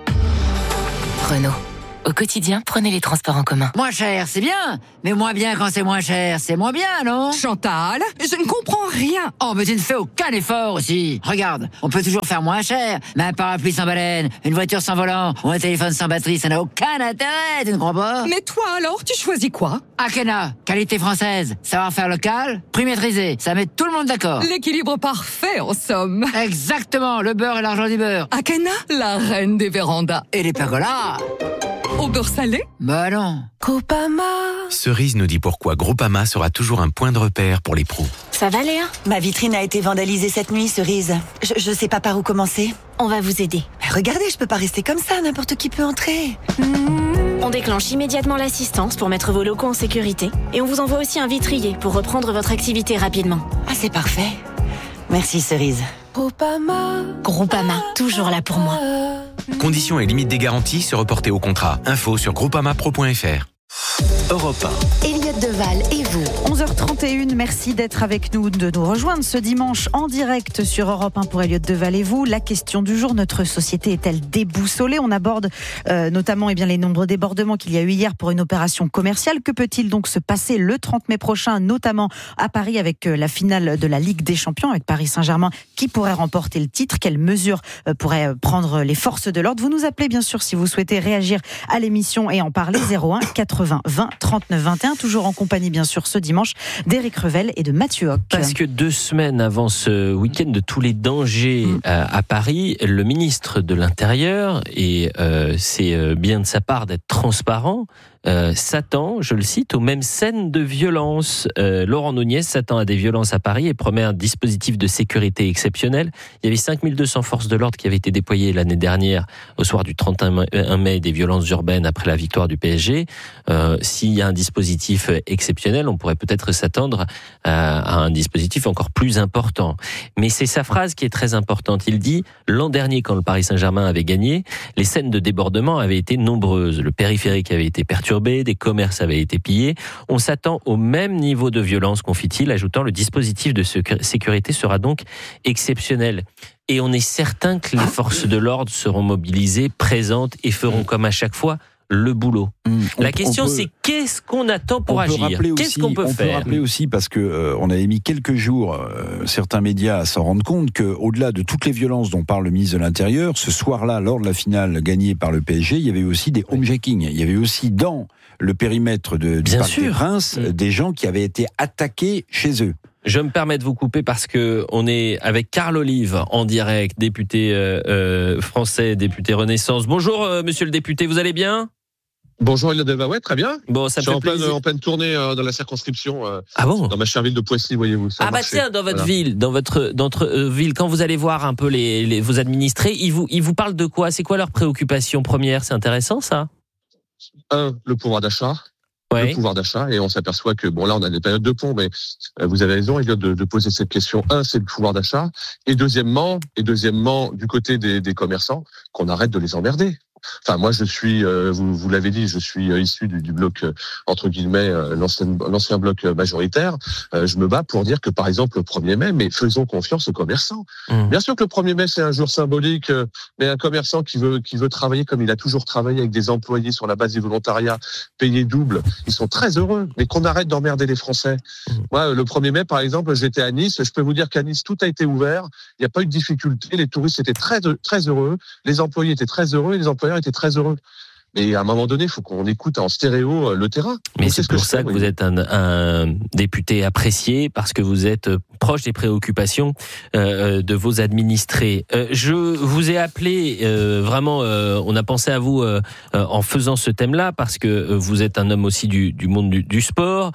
Renault. Au quotidien, prenez les transports en commun. Moins cher, c'est bien. Mais moins bien quand c'est moins cher, c'est moins bien, non? Chantal, je ne comprends rien. Oh, mais tu ne fais aucun effort aussi. Regarde, on peut toujours faire moins cher. Mais un parapluie sans baleine, une voiture sans volant ou un téléphone sans batterie, ça n'a aucun intérêt, tu ne crois pas? Mais toi alors, tu choisis quoi? Akena, qualité française, savoir-faire local, prix maîtrisé, ça met tout le monde d'accord. L'équilibre parfait, en somme. Exactement, le beurre et l'argent du beurre. Akena, la reine des vérandas. Et les pergolas. Au beurre salé? Bah non. Groupama. Cerise nous dit pourquoi Groupama sera toujours un point de repère pour les pros. Ça va, Léa? Ma vitrine a été vandalisée cette nuit, Cerise. Je sais pas par où commencer. On va vous aider. Regardez, je peux pas rester comme ça, n'importe qui peut entrer. On déclenche immédiatement l'assistance pour mettre vos locaux en sécurité. Et on vous envoie aussi un vitrier pour reprendre votre activité rapidement. Ah, c'est parfait. Merci, Cerise. Groupama, toujours là pour moi. Conditions et limites des garanties se reporter au contrat. Info sur groupamapro.fr. Europe 1. Elliot Deval et vous. 11h31, merci d'être avec nous, de nous rejoindre ce dimanche en direct sur Europe 1 pour Elliot Deval et vous. La question du jour, notre société est-elle déboussolée? On aborde notamment les nombreux débordements qu'il y a eu hier pour une opération commerciale. Que peut-il donc se passer le 30 mai prochain, notamment à Paris avec la finale de la Ligue des Champions, avec Paris Saint-Germain qui pourrait remporter le titre? Quelles mesures pourraient prendre les forces de l'ordre? Vous nous appelez bien sûr si vous souhaitez réagir à l'émission et en parler. 01 80 20 39 21, toujours en compagnie bien sûr ce dimanche d'Éric Revel et de Mathieu Hoc. Parce que 2 semaines avant ce week-end de tous les dangers à Paris, le ministre de l'Intérieur, et c'est bien de sa part d'être transparent, s'attend, je le cite, aux mêmes scènes de violence. Laurent Nunez s'attend à des violences à Paris et promet un dispositif de sécurité exceptionnel. Il y avait 5200 forces de l'ordre qui avaient été déployées l'année dernière au soir du 31 mai des violences urbaines après la victoire du PSG. S'il y a un dispositif exceptionnel, on pourrait peut-être s'attendre à un dispositif encore plus important. Mais c'est sa phrase qui est très importante. Il dit, l'an dernier, quand le Paris Saint-Germain avait gagné, les scènes de débordement avaient été nombreuses. Le périphérique avait été perturbé, des commerces avaient été pillés. On s'attend au même niveau de violence, confie-t-il, ajoutant le dispositif de sécurité sera donc exceptionnel. Et on est certain que les forces de l'ordre seront mobilisées, présentes et feront comme à chaque fois le boulot. La question c'est qu'est-ce qu'on attend pour agir? Qu'est-ce qu'on peut faire? On peut rappeler aussi, parce que on avait mis quelques jours, certains médias à s'en rendre compte, qu'au-delà de toutes les violences dont parle le ministre de l'Intérieur, ce soir-là, lors de la finale gagnée par le PSG, il y avait aussi des homejackings. Il y avait aussi dans le périmètre du Parc des Princes des gens qui avaient été attaqués chez eux. Je me permets de vous couper parce que on est avec Carl Olive en direct, député français, député Renaissance. Bonjour monsieur le député, vous allez bien? Bonjour Elliot Deval, ouais, très bien. Bon, ça me fait plaisir. En pleine tournée dans la circonscription. Ah bon? Dans ma chère ville de Poissy, voyez-vous. Tiens, dans votre ville, dans votre ville, quand vous allez voir un peu vos administrés, ils vous parlent de quoi? C'est quoi leur préoccupation première? C'est intéressant ça? Le pouvoir d'achat. Ouais. Le pouvoir d'achat, et on s'aperçoit que là on a des périodes de pont, mais vous avez raison Elliot de poser cette question. C'est le pouvoir d'achat, et deuxièmement du côté des commerçants, qu'on arrête de les emmerder. Enfin, moi, je suis, vous l'avez dit, je suis issu du bloc, entre guillemets, l'ancien bloc majoritaire. Je me bats pour dire que, par exemple, le 1er mai, mais faisons confiance aux commerçants. Bien sûr que le 1er mai, c'est un jour symbolique, mais un commerçant qui veut travailler comme il a toujours travaillé avec des employés sur la base du volontariat, payés double, ils sont très heureux. Mais qu'on arrête d'emmerder les Français. Moi, le 1er mai, par exemple, j'étais à Nice. Je peux vous dire qu'à Nice, tout a été ouvert. Il n'y a pas eu de difficulté. Les touristes étaient très, très heureux. Les employés étaient très heureux et les employeurs étaient très heureux. Mais à un moment donné, il faut qu'on écoute en stéréo le terrain. Mais c'est pour ça que vous êtes un député apprécié, parce que vous êtes proche des préoccupations de vos administrés. Je vous ai appelé, vraiment, on a pensé à vous en faisant ce thème-là, parce que vous êtes un homme aussi du monde du sport.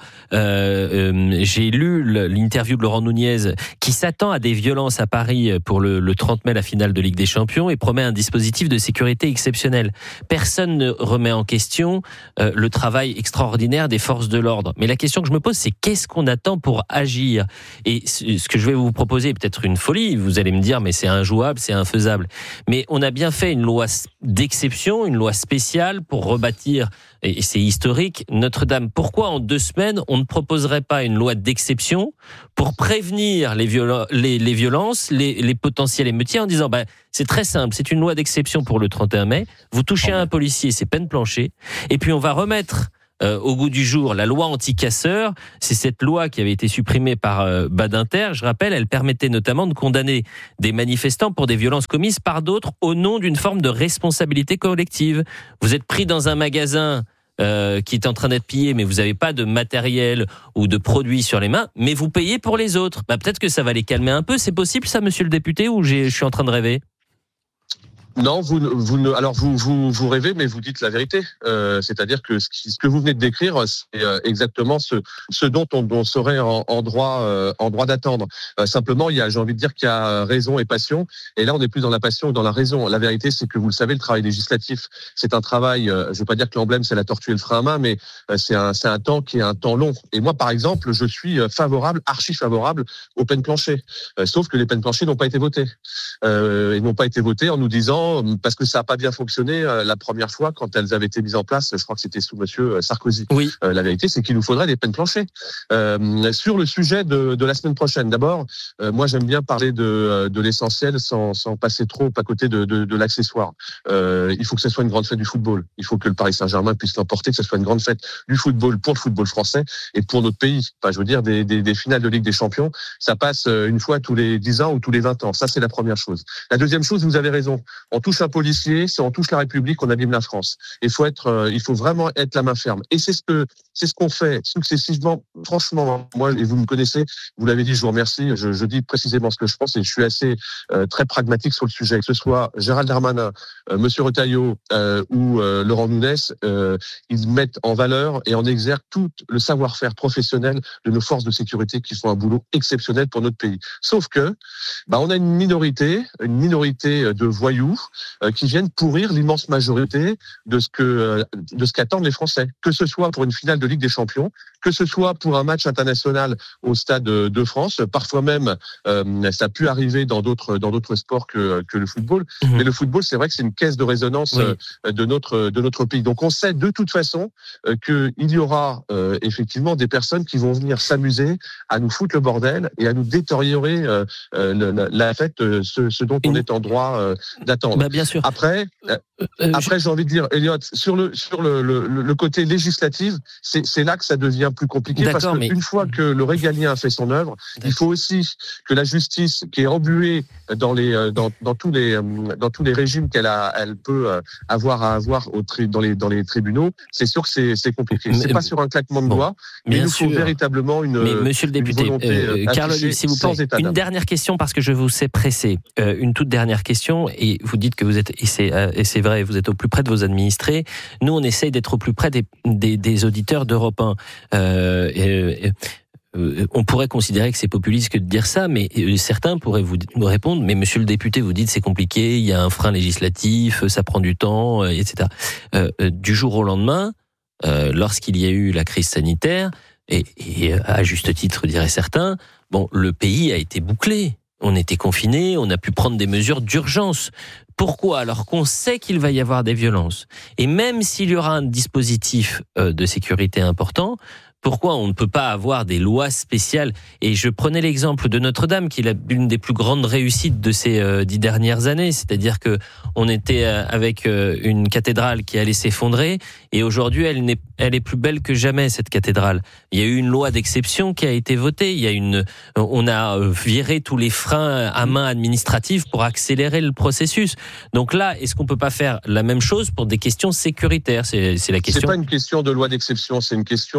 J'ai lu l'interview de Laurent Nunez, qui s'attend à des violences à Paris pour le 30 mai, la finale de Ligue des Champions, et promet un dispositif de sécurité exceptionnel. Personne ne remet en question le travail extraordinaire des forces de l'ordre. Mais la question que je me pose, c'est qu'est-ce qu'on attend pour agir ? Et ce que je vais vous proposer est peut-être une folie. Vous allez me dire, mais c'est injouable, c'est infaisable. Mais on a bien fait une loi d'exception, une loi spéciale pour rebâtir, et c'est historique, Notre-Dame. Pourquoi en 2 semaines, on ne proposerait pas une loi d'exception pour prévenir les violences, les potentiels émeutiers en disant, c'est très simple, c'est une loi d'exception pour le 31 mai, vous touchez à un policier, c'est peine planchée, et puis on va remettre au goût du jour la loi anti-casseurs. C'est cette loi qui avait été supprimée par Badinter. Je rappelle, elle permettait notamment de condamner des manifestants pour des violences commises par d'autres au nom d'une forme de responsabilité collective. Vous êtes pris dans un magasin qui est en train d'être pillé, mais vous n'avez pas de matériel ou de produits sur les mains, mais vous payez pour les autres. Peut-être que ça va les calmer un peu. C'est possible ça, monsieur le député, ou je suis en train de rêver ? Non, vous rêvez, mais vous dites la vérité. C'est-à-dire que ce que vous venez de décrire, c'est exactement ce dont on serait en droit d'attendre. Simplement, j'ai envie de dire qu'il y a raison et passion, et là on n'est plus dans la passion que dans la raison. La vérité, c'est que vous le savez, le travail législatif, c'est un travail. Je ne veux pas dire que l'emblème c'est la tortue et le frein à main, mais c'est un temps qui est un temps long. Et moi, par exemple, je suis archi favorable aux peines planchées. Sauf que les peines planchées n'ont pas été votées. Elles n'ont pas été votées en nous disant, parce que ça n'a pas bien fonctionné la première fois quand elles avaient été mises en place, je crois que c'était sous monsieur Sarkozy. Oui. La vérité, c'est qu'il nous faudrait des peines planchées. Sur le sujet de la semaine prochaine, d'abord, moi j'aime bien parler de l'essentiel sans passer trop à côté de l'accessoire. Il faut que ce soit une grande fête du football. Il faut que le Paris Saint-Germain puisse l'emporter, que ce soit une grande fête du football pour le football français et pour notre pays. Enfin, je veux dire, des finales de Ligue des Champions, ça passe une fois tous les 10 ans ou tous les 20 ans. Ça, c'est la première chose. La deuxième chose, vous avez raison. On touche un policier, si on touche la République, on abîme la France. Il faut vraiment être la main ferme. Et c'est ce qu'on fait successivement. Franchement, moi, et vous me connaissez, vous l'avez dit, je vous remercie. Je dis précisément ce que je pense et je suis assez très pragmatique sur le sujet. Que ce soit Gérald Darmanin, Monsieur Retailleau ou Laurent Nunez, ils mettent en valeur et en exergue tout le savoir-faire professionnel de nos forces de sécurité qui font un boulot exceptionnel pour notre pays. Sauf que, on a une minorité de voyous qui viennent pourrir l'immense majorité de ce qu'attendent les Français. Que ce soit pour une finale de Ligue des Champions, que ce soit pour un match international au Stade de France, parfois même ça a pu arriver dans d'autres sports que le football. Mais le football, c'est vrai que c'est une caisse de résonance de notre pays. Donc on sait de toute façon qu'il y aura effectivement des personnes qui vont venir s'amuser à nous foutre le bordel et à nous détériorer la fête, ce dont on est en droit d'attendre. Bien sûr. Après, j'ai envie de dire, Elliot, sur le côté législatif, c'est là que ça devient plus compliqué. Parce qu'une fois que le régalien a fait son œuvre, il faut aussi que la justice, qui est embuée dans tous les régimes elle peut avoir à avoir dans les tribunaux, c'est sûr que c'est compliqué. C'est pas sur un claquement de doigts, mais il nous faut véritablement une. Mais monsieur le député, Carl, s'il vous plaît, une dernière question parce que je vous sais pressé. Une toute dernière question, et vous dites que vous êtes, et c'est vrai, vous êtes au plus près de vos administrés. Nous, on essaye d'être au plus près des auditeurs d'Europe 1. On pourrait considérer que c'est populiste que de dire ça, mais certains pourraient vous répondre, mais monsieur le député, vous dites c'est compliqué, il y a un frein législatif, ça prend du temps, etc. Du jour au lendemain, lorsqu'il y a eu la crise sanitaire, et à juste titre, diraient certains, le pays a été bouclé. On était confinés, on a pu prendre des mesures d'urgence. Pourquoi ? Alors qu'on sait qu'il va y avoir des violences. Et même s'il y aura un dispositif de sécurité important, pourquoi on ne peut pas avoir des lois spéciales ? Et je prenais l'exemple de Notre-Dame, qui est l'une des plus grandes réussites de ces 10 dernières années. C'est-à-dire que on était avec une cathédrale qui allait s'effondrer, et aujourd'hui elle est plus belle que jamais, cette cathédrale. Il y a eu une loi d'exception qui a été votée. On a viré tous les freins à main administratifs pour accélérer le processus. Donc là, est-ce qu'on peut pas faire la même chose pour des questions sécuritaires ? C'est la question. C'est pas une question de loi d'exception, c'est une question de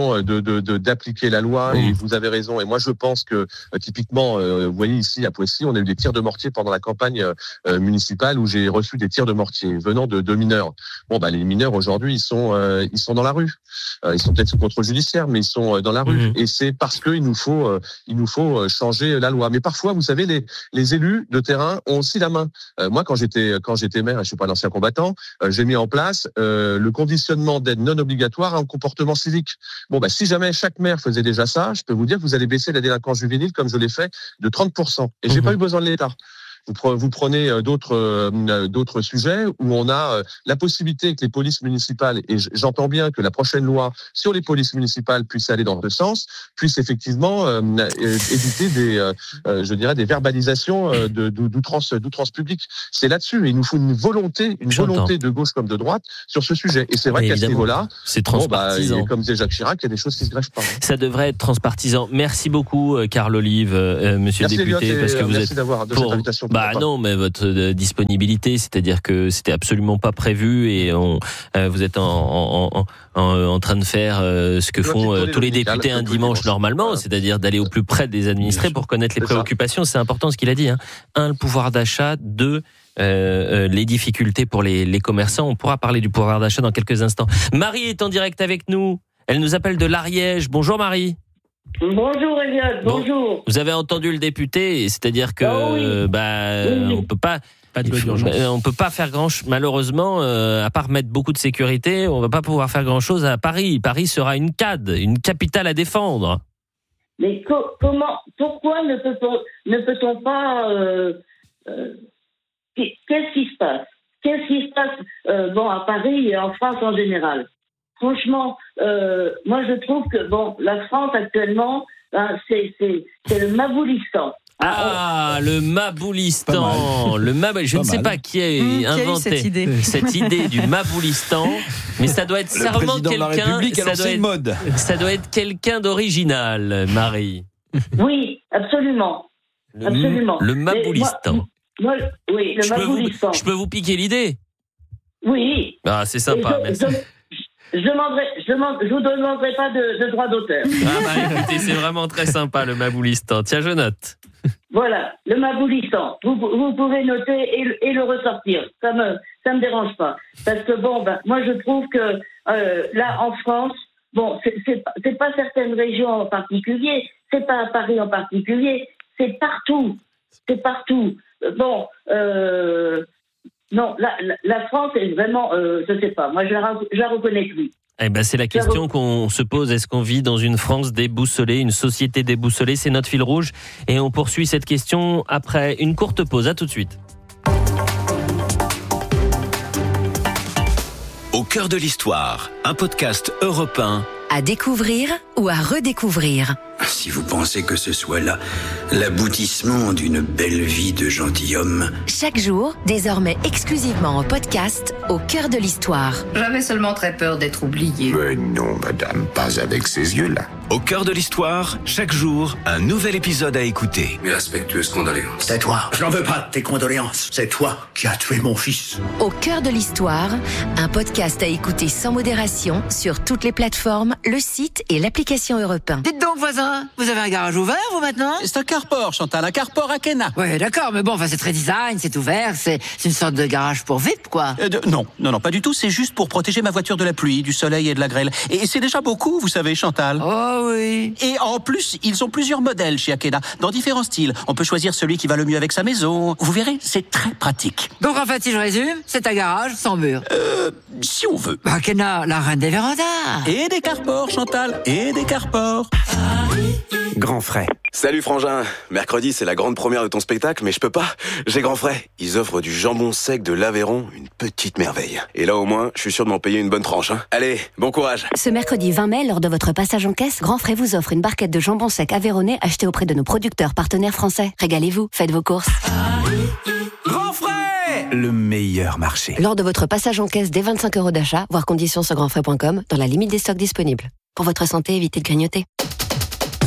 d'appliquer la loi. Et vous avez raison. Et moi, je pense que typiquement, vous voyez ici à Poissy, on a eu des tirs de mortier pendant la campagne municipale où j'ai reçu des tirs de mortier venant de mineurs. Bon, les mineurs aujourd'hui, ils sont dans la rue. Ils sont peut-être sous contrôle judiciaire, mais ils sont dans la rue. Et c'est parce qu'il nous faut changer la loi. Mais parfois, vous savez, les élus de terrain ont aussi la main. Moi, quand j'étais maire, et je suis pas un ancien combattant, j'ai mis en place le conditionnement d'aide non obligatoire à un comportement civique. Bon, si jamais chaque maire faisait déjà ça, je peux vous dire que vous allez baisser la délinquance juvénile, comme je l'ai fait, de 30%. Et j'ai pas eu besoin de l'État. Vous prenez d'autres sujets où on a la possibilité que les polices municipales, et j'entends bien que la prochaine loi sur les polices municipales puisse aller dans ce sens, puisse effectivement éviter des verbalisations d'outrance publique. C'est là-dessus. Et il nous faut une volonté de gauche comme de droite sur ce sujet. Et c'est vrai qu'à ce niveau-là, c'est transpartisan. Comme disait Jacques Chirac, il y a des choses qui se grèvent pas. Ça devrait être transpartisan. Merci beaucoup, Carl Olive, monsieur le député, Elliot, parce que vous merci êtes d'avoir de cette invitation. Non, mais votre disponibilité, c'est-à-dire que c'était absolument pas prévu et vous êtes en train de faire ce que font tous les députés un dimanche normalement, c'est-à-dire d'aller au plus près des administrés pour connaître les préoccupations. C'est important ce qu'il a dit. Un, le pouvoir d'achat. Deux, les difficultés pour les commerçants. On pourra parler du pouvoir d'achat dans quelques instants. Marie est en direct avec nous. Elle nous appelle de l'Ariège. Bonjour Marie. Bonjour Elliot, bonjour. Vous avez entendu le député, c'est-à-dire que on peut pas on peut pas faire malheureusement à part mettre beaucoup de sécurité, on va pas pouvoir faire grand-chose à Paris. Paris sera une capitale à défendre. Mais pourquoi ne peut-on pas qu'est-ce qui se passe à Paris et en France en général? Franchement, moi je trouve que la France actuellement, c'est le Maboulistan. Le Maboulistan. Je ne sais pas qui a inventé cette idée du Maboulistan, mais ça doit être sûrement quelqu'un. Ça doit être quelqu'un d'original, Marie. Oui, absolument. Le Maboulistan. Oui, le Maboulistan. Je peux vous piquer l'idée? Oui. C'est sympa, merci. Je vous demanderai pas de droit d'auteur. Écoutez, c'est vraiment très sympa le Maboulistan. Tiens, je note. Voilà, le Maboulistan. Vous pouvez noter et le ressortir. Ça me dérange pas. Parce que moi je trouve que là en France, c'est pas certaines régions en particulier, c'est pas à Paris en particulier, c'est partout. Non, la France est vraiment, je sais pas, moi je la reconnais plus. C'est la question qu'on se pose. Est-ce qu'on vit dans une France déboussolée, une société déboussolée? C'est notre fil rouge. Et on poursuit cette question après une courte pause. À tout de suite. Au cœur de l'histoire, un podcast Europe 1. À découvrir ou à redécouvrir. Si vous pensez que ce soit là l'aboutissement d'une belle vie de gentilhomme. Chaque jour, désormais exclusivement en podcast, au cœur de l'histoire. J'avais seulement très peur d'être oublié. Mais non, madame, pas avec ces yeux-là. Au cœur de l'histoire, chaque jour, un nouvel épisode à écouter. Mes respectueuses condoléances. C'est toi. Je n'en veux pas de tes condoléances. C'est toi qui as tué mon fils. Au cœur de l'histoire, un podcast à écouter sans modération sur toutes les plateformes, le site et l'application Europe 1. Dites donc, voisin, vous avez un garage ouvert, vous, maintenant? C'est un carport, Chantal, un carport à Kena. Ouais, d'accord, mais c'est très design, c'est ouvert, c'est une sorte de garage pour VIP, quoi. Non, pas du tout, c'est juste pour protéger ma voiture de la pluie, du soleil et de la grêle. Et c'est déjà beaucoup, vous savez, Chantal. Oh oui. Et en plus, ils ont plusieurs modèles chez Akena, dans différents styles. On peut choisir celui qui va le mieux avec sa maison. Vous verrez, c'est très pratique. Donc en fait, si je résume, c'est un garage sans mur. Si on veut. Akena, la reine des vérandas. Et des carports, Chantal, et des carports. Grand frais. Salut frangin, mercredi c'est la grande première de ton spectacle, mais je peux pas, j'ai grand frais. Ils offrent du jambon sec de l'Aveyron, une petite merveille. Et là au moins, je suis sûr de m'en payer une bonne tranche. Allez, bon courage. Ce mercredi 20 mai, lors de votre passage en caisse, Grand Frais vous offre une barquette de jambon sec aveyronnais achetée auprès de nos producteurs partenaires français. Régalez-vous, faites vos courses. Grand frais, le meilleur marché. Lors de votre passage en caisse dès 25 € d'achat, voir conditions sur grandfrais.com, dans la limite des stocks disponibles. Pour votre santé, évitez de grignoter.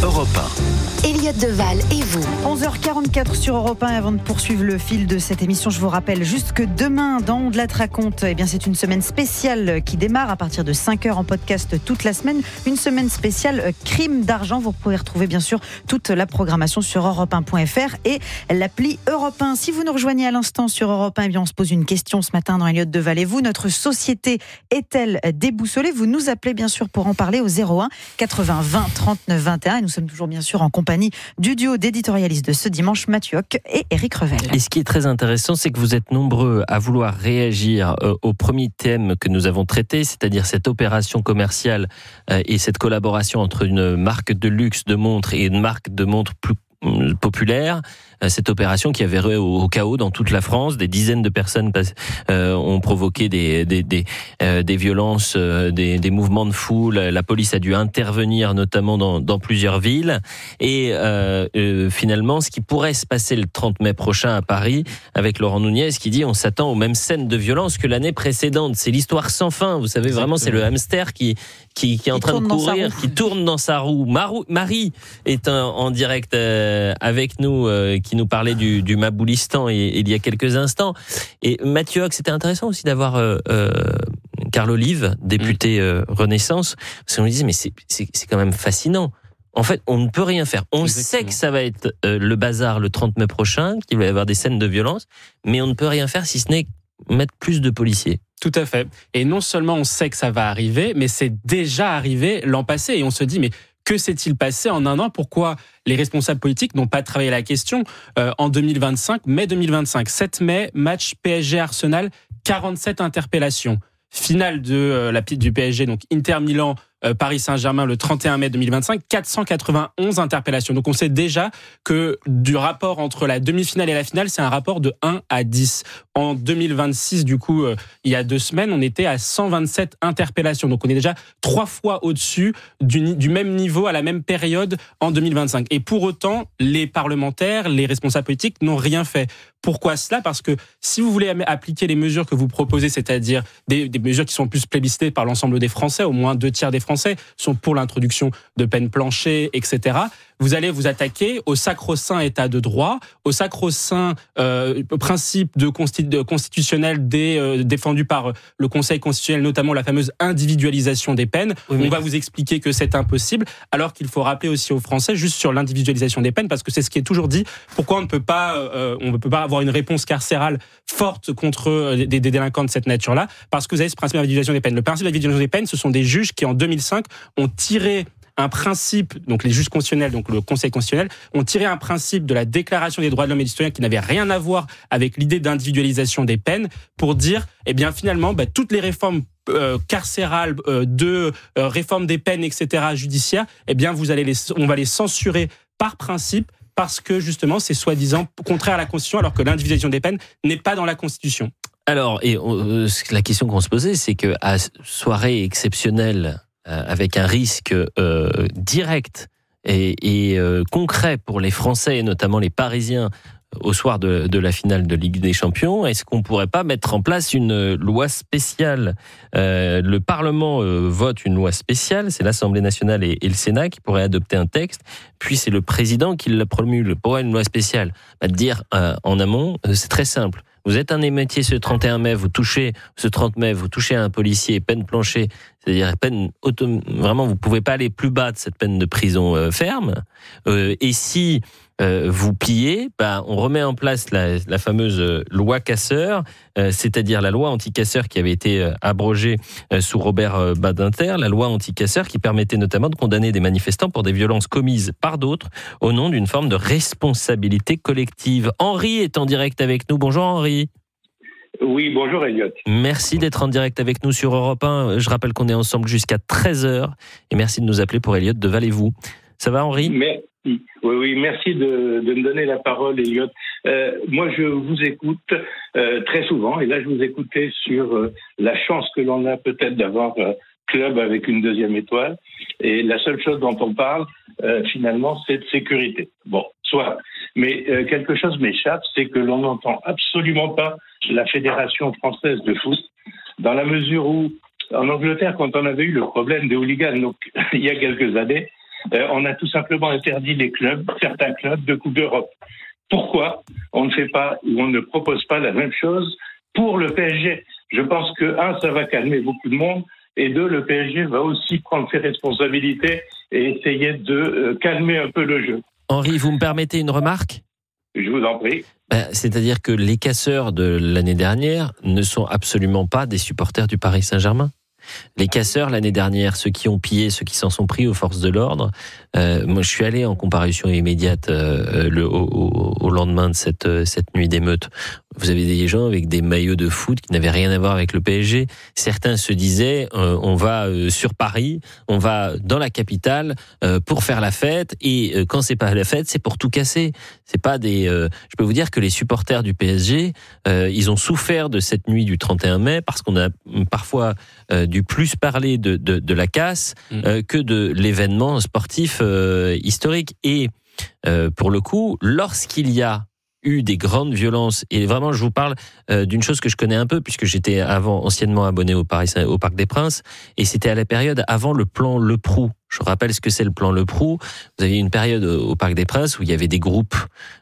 Europe 1. Elliott Deval et vous. 11h44 sur Europe 1. Avant de poursuivre le fil de cette émission, je vous rappelle juste que demain, dans On de la raconte, c'est une semaine spéciale qui démarre à partir de 5h en podcast toute la semaine. Une semaine spéciale crime d'argent. Vous pouvez retrouver bien sûr toute la programmation sur europe1.fr et l'appli Europe 1. Si vous nous rejoignez à l'instant sur Europe 1, on se pose une question ce matin dans Elliott Deval et vous. Notre société est-elle déboussolée ? Vous nous appelez bien sûr pour en parler au 01 80 20 39 21 et nous sommes toujours bien sûr en compagnie du duo d'éditorialistes de ce dimanche, Mathieu Hoc et Éric Revel. Et ce qui est très intéressant, c'est que vous êtes nombreux à vouloir réagir au premier thème que nous avons traité, c'est-à-dire cette opération commerciale et cette collaboration entre une marque de luxe de montres et une marque de montres plus populaire, cette opération qui avait au chaos dans toute la France. Des dizaines de personnes ont provoqué des violences, des mouvements de foule. La police a dû intervenir notamment dans plusieurs villes. Et finalement, ce qui pourrait se passer le 30 mai prochain à Paris, avec Laurent Nunez qui dit on s'attend aux mêmes scènes de violence que l'année précédente. C'est l'histoire sans fin. Vous savez, vraiment, c'est le hamster qui est en train de courir, qui tourne dans sa roue. Marie est en direct avec nous, qui nous parlait du Maboulistan il y a quelques instants. Et Mathieu Hoc, c'était intéressant aussi d'avoir Carl Olive, député Renaissance, parce qu'on lui disait mais c'est quand même fascinant. En fait, on ne peut rien faire. On sait que ça va être le bazar le 30 mai prochain, qu'il va y avoir des scènes de violence, mais on ne peut rien faire si ce n'est mettre plus de policiers. Tout à fait. Et non seulement on sait que ça va arriver, mais c'est déjà arrivé l'an passé. Et on se dit, mais que s'est-il passé en un an ? Pourquoi les responsables politiques n'ont pas travaillé la question en 2025, mai 2025 ? 7 mai, match PSG-Arsenal, 47 interpellations. Finale du PSG, donc Inter Milan, Paris Saint-Germain le 31 mai 2025, 491 interpellations. Donc on sait déjà que du rapport entre la demi-finale et la finale, c'est un rapport de 1 à 10. En 2026, du coup, il y a 2 semaines, on était à 127 interpellations. Donc on est déjà 3 fois au-dessus du même niveau à la même période en 2025. Et pour autant, les parlementaires, les responsables politiques n'ont rien fait. Pourquoi cela ? Parce que si vous voulez appliquer les mesures que vous proposez, c'est-à-dire des mesures qui sont plus plébiscitées par l'ensemble des Français, au moins 2 tiers des Français sont pour l'introduction de peines planchées, etc., vous allez vous attaquer au sacro-saint état de droit, au sacro-saint principe constitutionnel défendu par le Conseil constitutionnel, notamment la fameuse individualisation des peines. Oui, on va vous expliquer que c'est impossible, alors qu'il faut rappeler aussi aux Français, juste sur l'individualisation des peines, parce que c'est ce qui est toujours dit, pourquoi on ne peut pas avoir une réponse carcérale forte contre des délinquants de cette nature-là, parce que vous avez ce principe d'individualisation des peines. Le principe d'individualisation des peines, ce sont des juges qui, en 2005, ont tiré un principe, donc les juges constitutionnels, donc le Conseil constitutionnel, ont tiré un principe de la Déclaration des droits de l'homme et du citoyen qui n'avait rien à voir avec l'idée d'individualisation des peines pour dire, finalement, toutes les réformes carcérales, réforme des peines, etc., judiciaires, on va les censurer par principe parce que justement c'est soi-disant contraire à la Constitution alors que l'individualisation des peines n'est pas dans la Constitution. Alors, la question qu'on se posait, c'est que à soirée exceptionnelle, avec un risque direct et concret pour les Français et notamment les Parisiens au soir de la finale de Ligue des Champions, est-ce qu'on pourrait pas mettre en place une loi spéciale ? Le Parlement vote une loi spéciale, c'est l'Assemblée nationale et le Sénat qui pourraient adopter un texte, puis c'est le président qui la promulgue. Pourquoi une loi spéciale ? dire en amont, c'est très simple. Vous êtes un émeutier ce 31 mai, vous touchez un policier, peine planchée, c'est-à-dire vraiment vous pouvez pas aller plus bas de cette peine de prison ferme. Et si vous pliez, on remet en place la fameuse loi casseur, c'est-à-dire la loi anti-casseur qui avait été abrogée sous Robert Badinter, la loi anti-casseur qui permettait notamment de condamner des manifestants pour des violences commises par d'autres au nom d'une forme de responsabilité collective. Henri est en direct avec nous. Bonjour Henri. Oui, bonjour Elliott. Merci d'être en direct avec nous sur Europe 1. Je rappelle qu'on est ensemble jusqu'à 13h et merci de nous appeler pour Elliott Deval et vous. Ça va Henri ? Oui, merci de me donner la parole, Elliott. Moi, je vous écoute très souvent, et là, je vous écoutais sur la chance que l'on a peut-être d'avoir club avec une 2e étoile, et la seule chose dont on parle, finalement, c'est de sécurité. Bon, soit. Mais quelque chose m'échappe, c'est que l'on n'entend absolument pas la Fédération française de foot, dans la mesure où, en Angleterre, quand on avait eu le problème des hooligans, donc il y a quelques années, on a tout simplement interdit certains clubs de Coupe d'Europe. Pourquoi on ne fait pas ou on ne propose pas la même chose pour le PSG? Je pense que, ça va calmer beaucoup de monde, et deux, le PSG va aussi prendre ses responsabilités et essayer de calmer un peu le jeu. Henri, vous me permettez une remarque ? Je vous en prie. C'est-à-dire que les casseurs de l'année dernière ne sont absolument pas des supporters du Paris Saint-Germain. Les casseurs l'année dernière, ceux qui ont pillé, ceux qui s'en sont pris aux forces de l'ordre. Moi, je suis allé en comparution immédiate au lendemain de cette nuit d'émeute. Vous avez des gens avec des maillots de foot qui n'avaient rien à voir avec le PSG. Certains se disaient on va sur Paris, on va dans la capitale pour faire la fête, et quand c'est pas la fête, c'est pour tout casser. C'est pas des. Je peux vous dire que les supporters du PSG, ils ont souffert de cette nuit du 31 mai parce qu'on a parfois dû plus parler de la casse que de l'événement sportif historique. Et pour le coup, lorsqu'il y a eu des grandes violences, et vraiment je vous parle d'une chose que je connais un peu puisque j'étais anciennement abonné au Parc des Princes, et c'était à la période avant le plan Le Prou. Je rappelle ce que c'est le plan Le Prou. Vous aviez une période au Parc des Princes où il y avait des groupes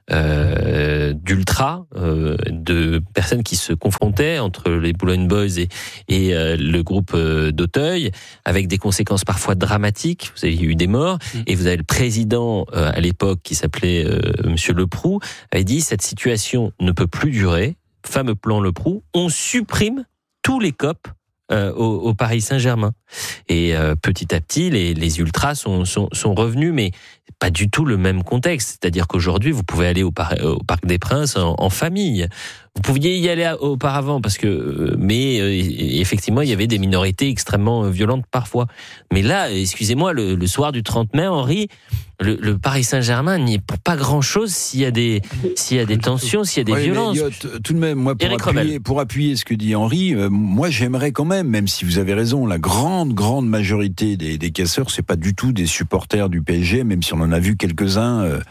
d'ultra, de personnes qui se confrontaient entre les Boulogne Boys et le groupe d'Auteuil, avec des conséquences parfois dramatiques. Vous avez eu des morts, et vous avez le président à l'époque qui s'appelait Monsieur Le Prou, avait dit cette situation ne peut plus durer. Fameux plan Le Prou, on supprime tous les COP au Paris Saint-Germain. Et petit à petit, les ultras sont revenus, mais pas du tout le même contexte. C'est-à-dire qu'aujourd'hui, vous pouvez aller au Parc des Princes en famille. Vous pouviez y aller auparavant mais effectivement, il y avait des minorités extrêmement violentes parfois. Mais là, excusez-moi, le soir du 30 mai, Henri, le Paris Saint-Germain n'y est pour pas grand-chose s'il y a des tensions, s'il y a des violences. Mais Elliot, tout de même, moi, pour appuyer ce que dit Henri, moi, j'aimerais quand même si vous avez raison, la grande majorité des casseurs, c'est pas du tout des supporters du PSG, même si on en a vu quelques-uns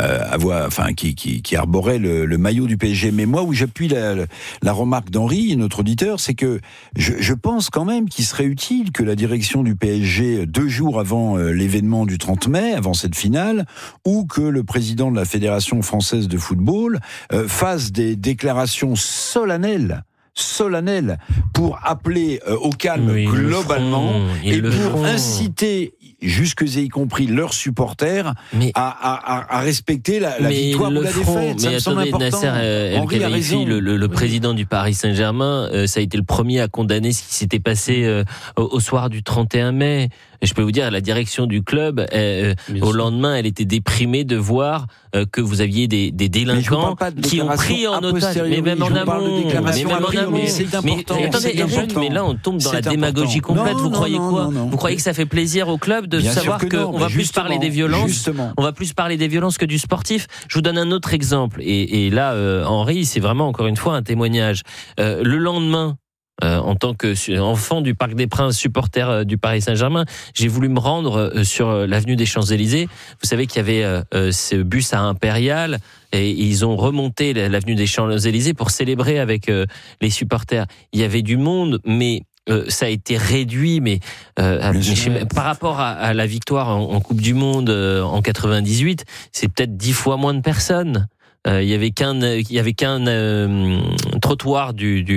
qui arboraient le maillot du PSG. Mais moi, où j'appuie la remarque d'Henri, notre auditeur, c'est que je pense quand même qu'il serait utile que la direction du PSG, 2 jours avant l'événement du 30 mai, avant cette finale, ou que le président de la Fédération française de football fasse des déclarations solennelles pour appeler au calme globalement, et pour inciter jusque et y compris leurs supporters à respecter la victoire ou la défaite. Mais attendez, Nasser El-Khelaifi, le président du Paris Saint-Germain, ça a été le premier à condamner ce qui s'était passé au soir du 31 mai. Je peux vous dire, la direction du club, au lendemain, elle était déprimée de voir que vous aviez des délinquants qui ont pris en otage. Mais même en amont. C'est important. Mais attendez, Eric, mais là, on tombe dans la démagogie complète. Vous croyez quoi? Vous croyez que ça fait plaisir au club de savoir qu'on va plus parler des violences? On va plus parler des violences que du sportif. Je vous donne un autre exemple. Et là, Henri, c'est vraiment encore une fois un témoignage. Le lendemain, en tant qu'enfant du Parc des Princes, supporter du Paris Saint-Germain, j'ai voulu me rendre sur l'avenue des Champs-Élysées. Vous savez qu'il y avait ce bus à Impérial, et ils ont remonté l'avenue des Champs-Élysées pour célébrer avec les supporters. Il y avait du monde, mais ça a été réduit, par rapport à la victoire en Coupe du Monde en 98, c'est peut-être 10 fois moins de personnes. Il y avait qu'un trottoir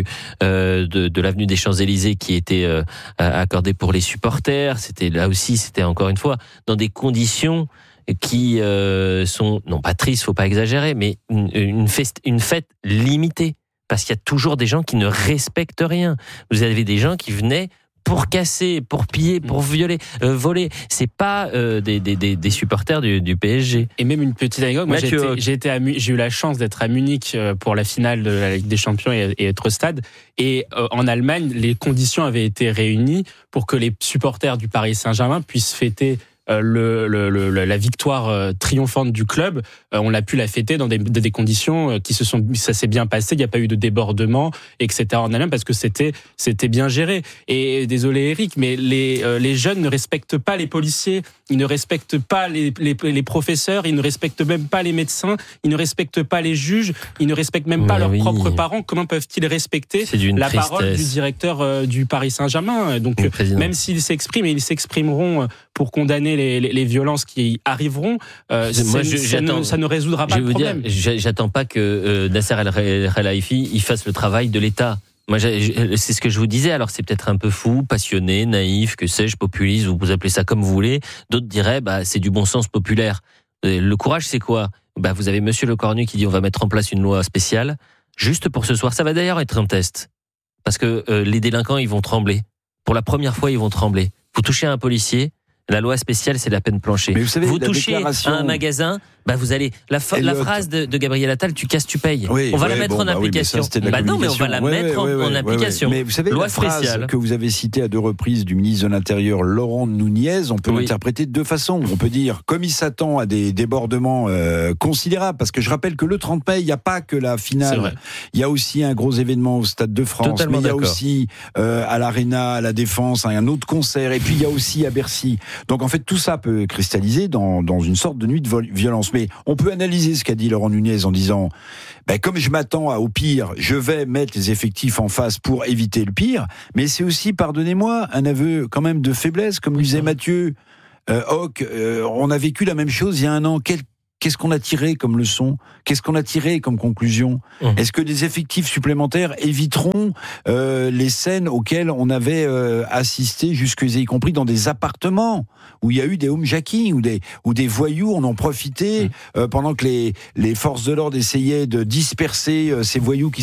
de l'avenue des Champs-Élysées qui était accordé pour les supporters. C'était encore une fois dans des conditions qui sont non pas tristes, faut pas exagérer, mais une fête limitée, parce qu'il y a toujours des gens qui ne respectent rien. Vous avez des gens qui venaient pour casser, pour piller, pour voler. C'est pas des supporters du PSG. Et même une petite anecdote, moi j'ai eu la chance d'être à Munich pour la finale de la Ligue des Champions et être au stade. Et en Allemagne, les conditions avaient été réunies pour que les supporters du Paris Saint-Germain puissent fêter la victoire triomphante du club. On l'a pu la fêter dans des conditions ça s'est bien passé, il n'y a pas eu de débordement, etc. en Allemagne, parce que c'était bien géré. Et désolé Eric, mais les jeunes ne respectent pas les policiers, ils ne respectent pas les professeurs, ils ne respectent même pas les médecins, ils ne respectent pas les juges, ils ne respectent même pas leurs propres parents. Comment peuvent-ils respecter la parole du directeur du Paris Saint-Germain? Donc même s'ils s'expriment, et ils s'exprimeront pour condamner les violences qui arriveront, ça ne résoudra pas le problème. J'attends pas que Nasser El-Khelaifi il fasse le travail de l'État. Moi, c'est ce que je vous disais. Alors, c'est peut-être un peu fou, passionné, naïf, que sais-je, populiste, vous appelez ça comme vous voulez. D'autres diraient, c'est du bon sens populaire. Le courage, c'est quoi ? Vous avez Monsieur Lecornu qui dit on va mettre en place une loi spéciale juste pour ce soir. Ça va d'ailleurs être un test parce que les délinquants ils vont trembler. Pour la première fois, ils vont trembler. Vous touchez à un policier, la loi spéciale c'est la peine planchée. Mais vous savez, touchez à un magasin, vous allez la phrase de Gabriel Attal, tu casses, tu payes. Oui, on va la mettre en application. Non, mais on va la mettre en application. Mais vous savez, loi spéciale. Phrase que vous avez citée à 2 reprises du ministre de l'Intérieur Laurent Nunez, on peut l'interpréter de 2 façons. On peut dire, comme il s'attend à des débordements considérables, parce que je rappelle que le 30 mai, il n'y a pas que la finale. Il y a aussi un gros événement au Stade de France. Totalement mais il y a aussi à l'Arena, à la Défense, un autre concert. Et puis il y a aussi à Bercy. Donc en fait, tout ça peut cristalliser dans une sorte de nuit de violence. Mais on peut analyser ce qu'a dit Laurent Nunez en disant comme je m'attends au pire, je vais mettre les effectifs en face pour éviter le pire. Mais c'est aussi, pardonnez-moi, un aveu quand même de faiblesse, comme disait Mathieu Hoc. On a vécu la même chose il y a un an. Qu'est-ce qu'on a tiré comme leçon ? Qu'est-ce qu'on a tiré comme conclusion ? Est-ce que des effectifs supplémentaires éviteront les scènes auxquelles on avait assisté, y compris dans des appartements où il y a eu des homejacking, où des voyous en ont profité pendant que les forces de l'ordre essayaient de disperser ces voyous qui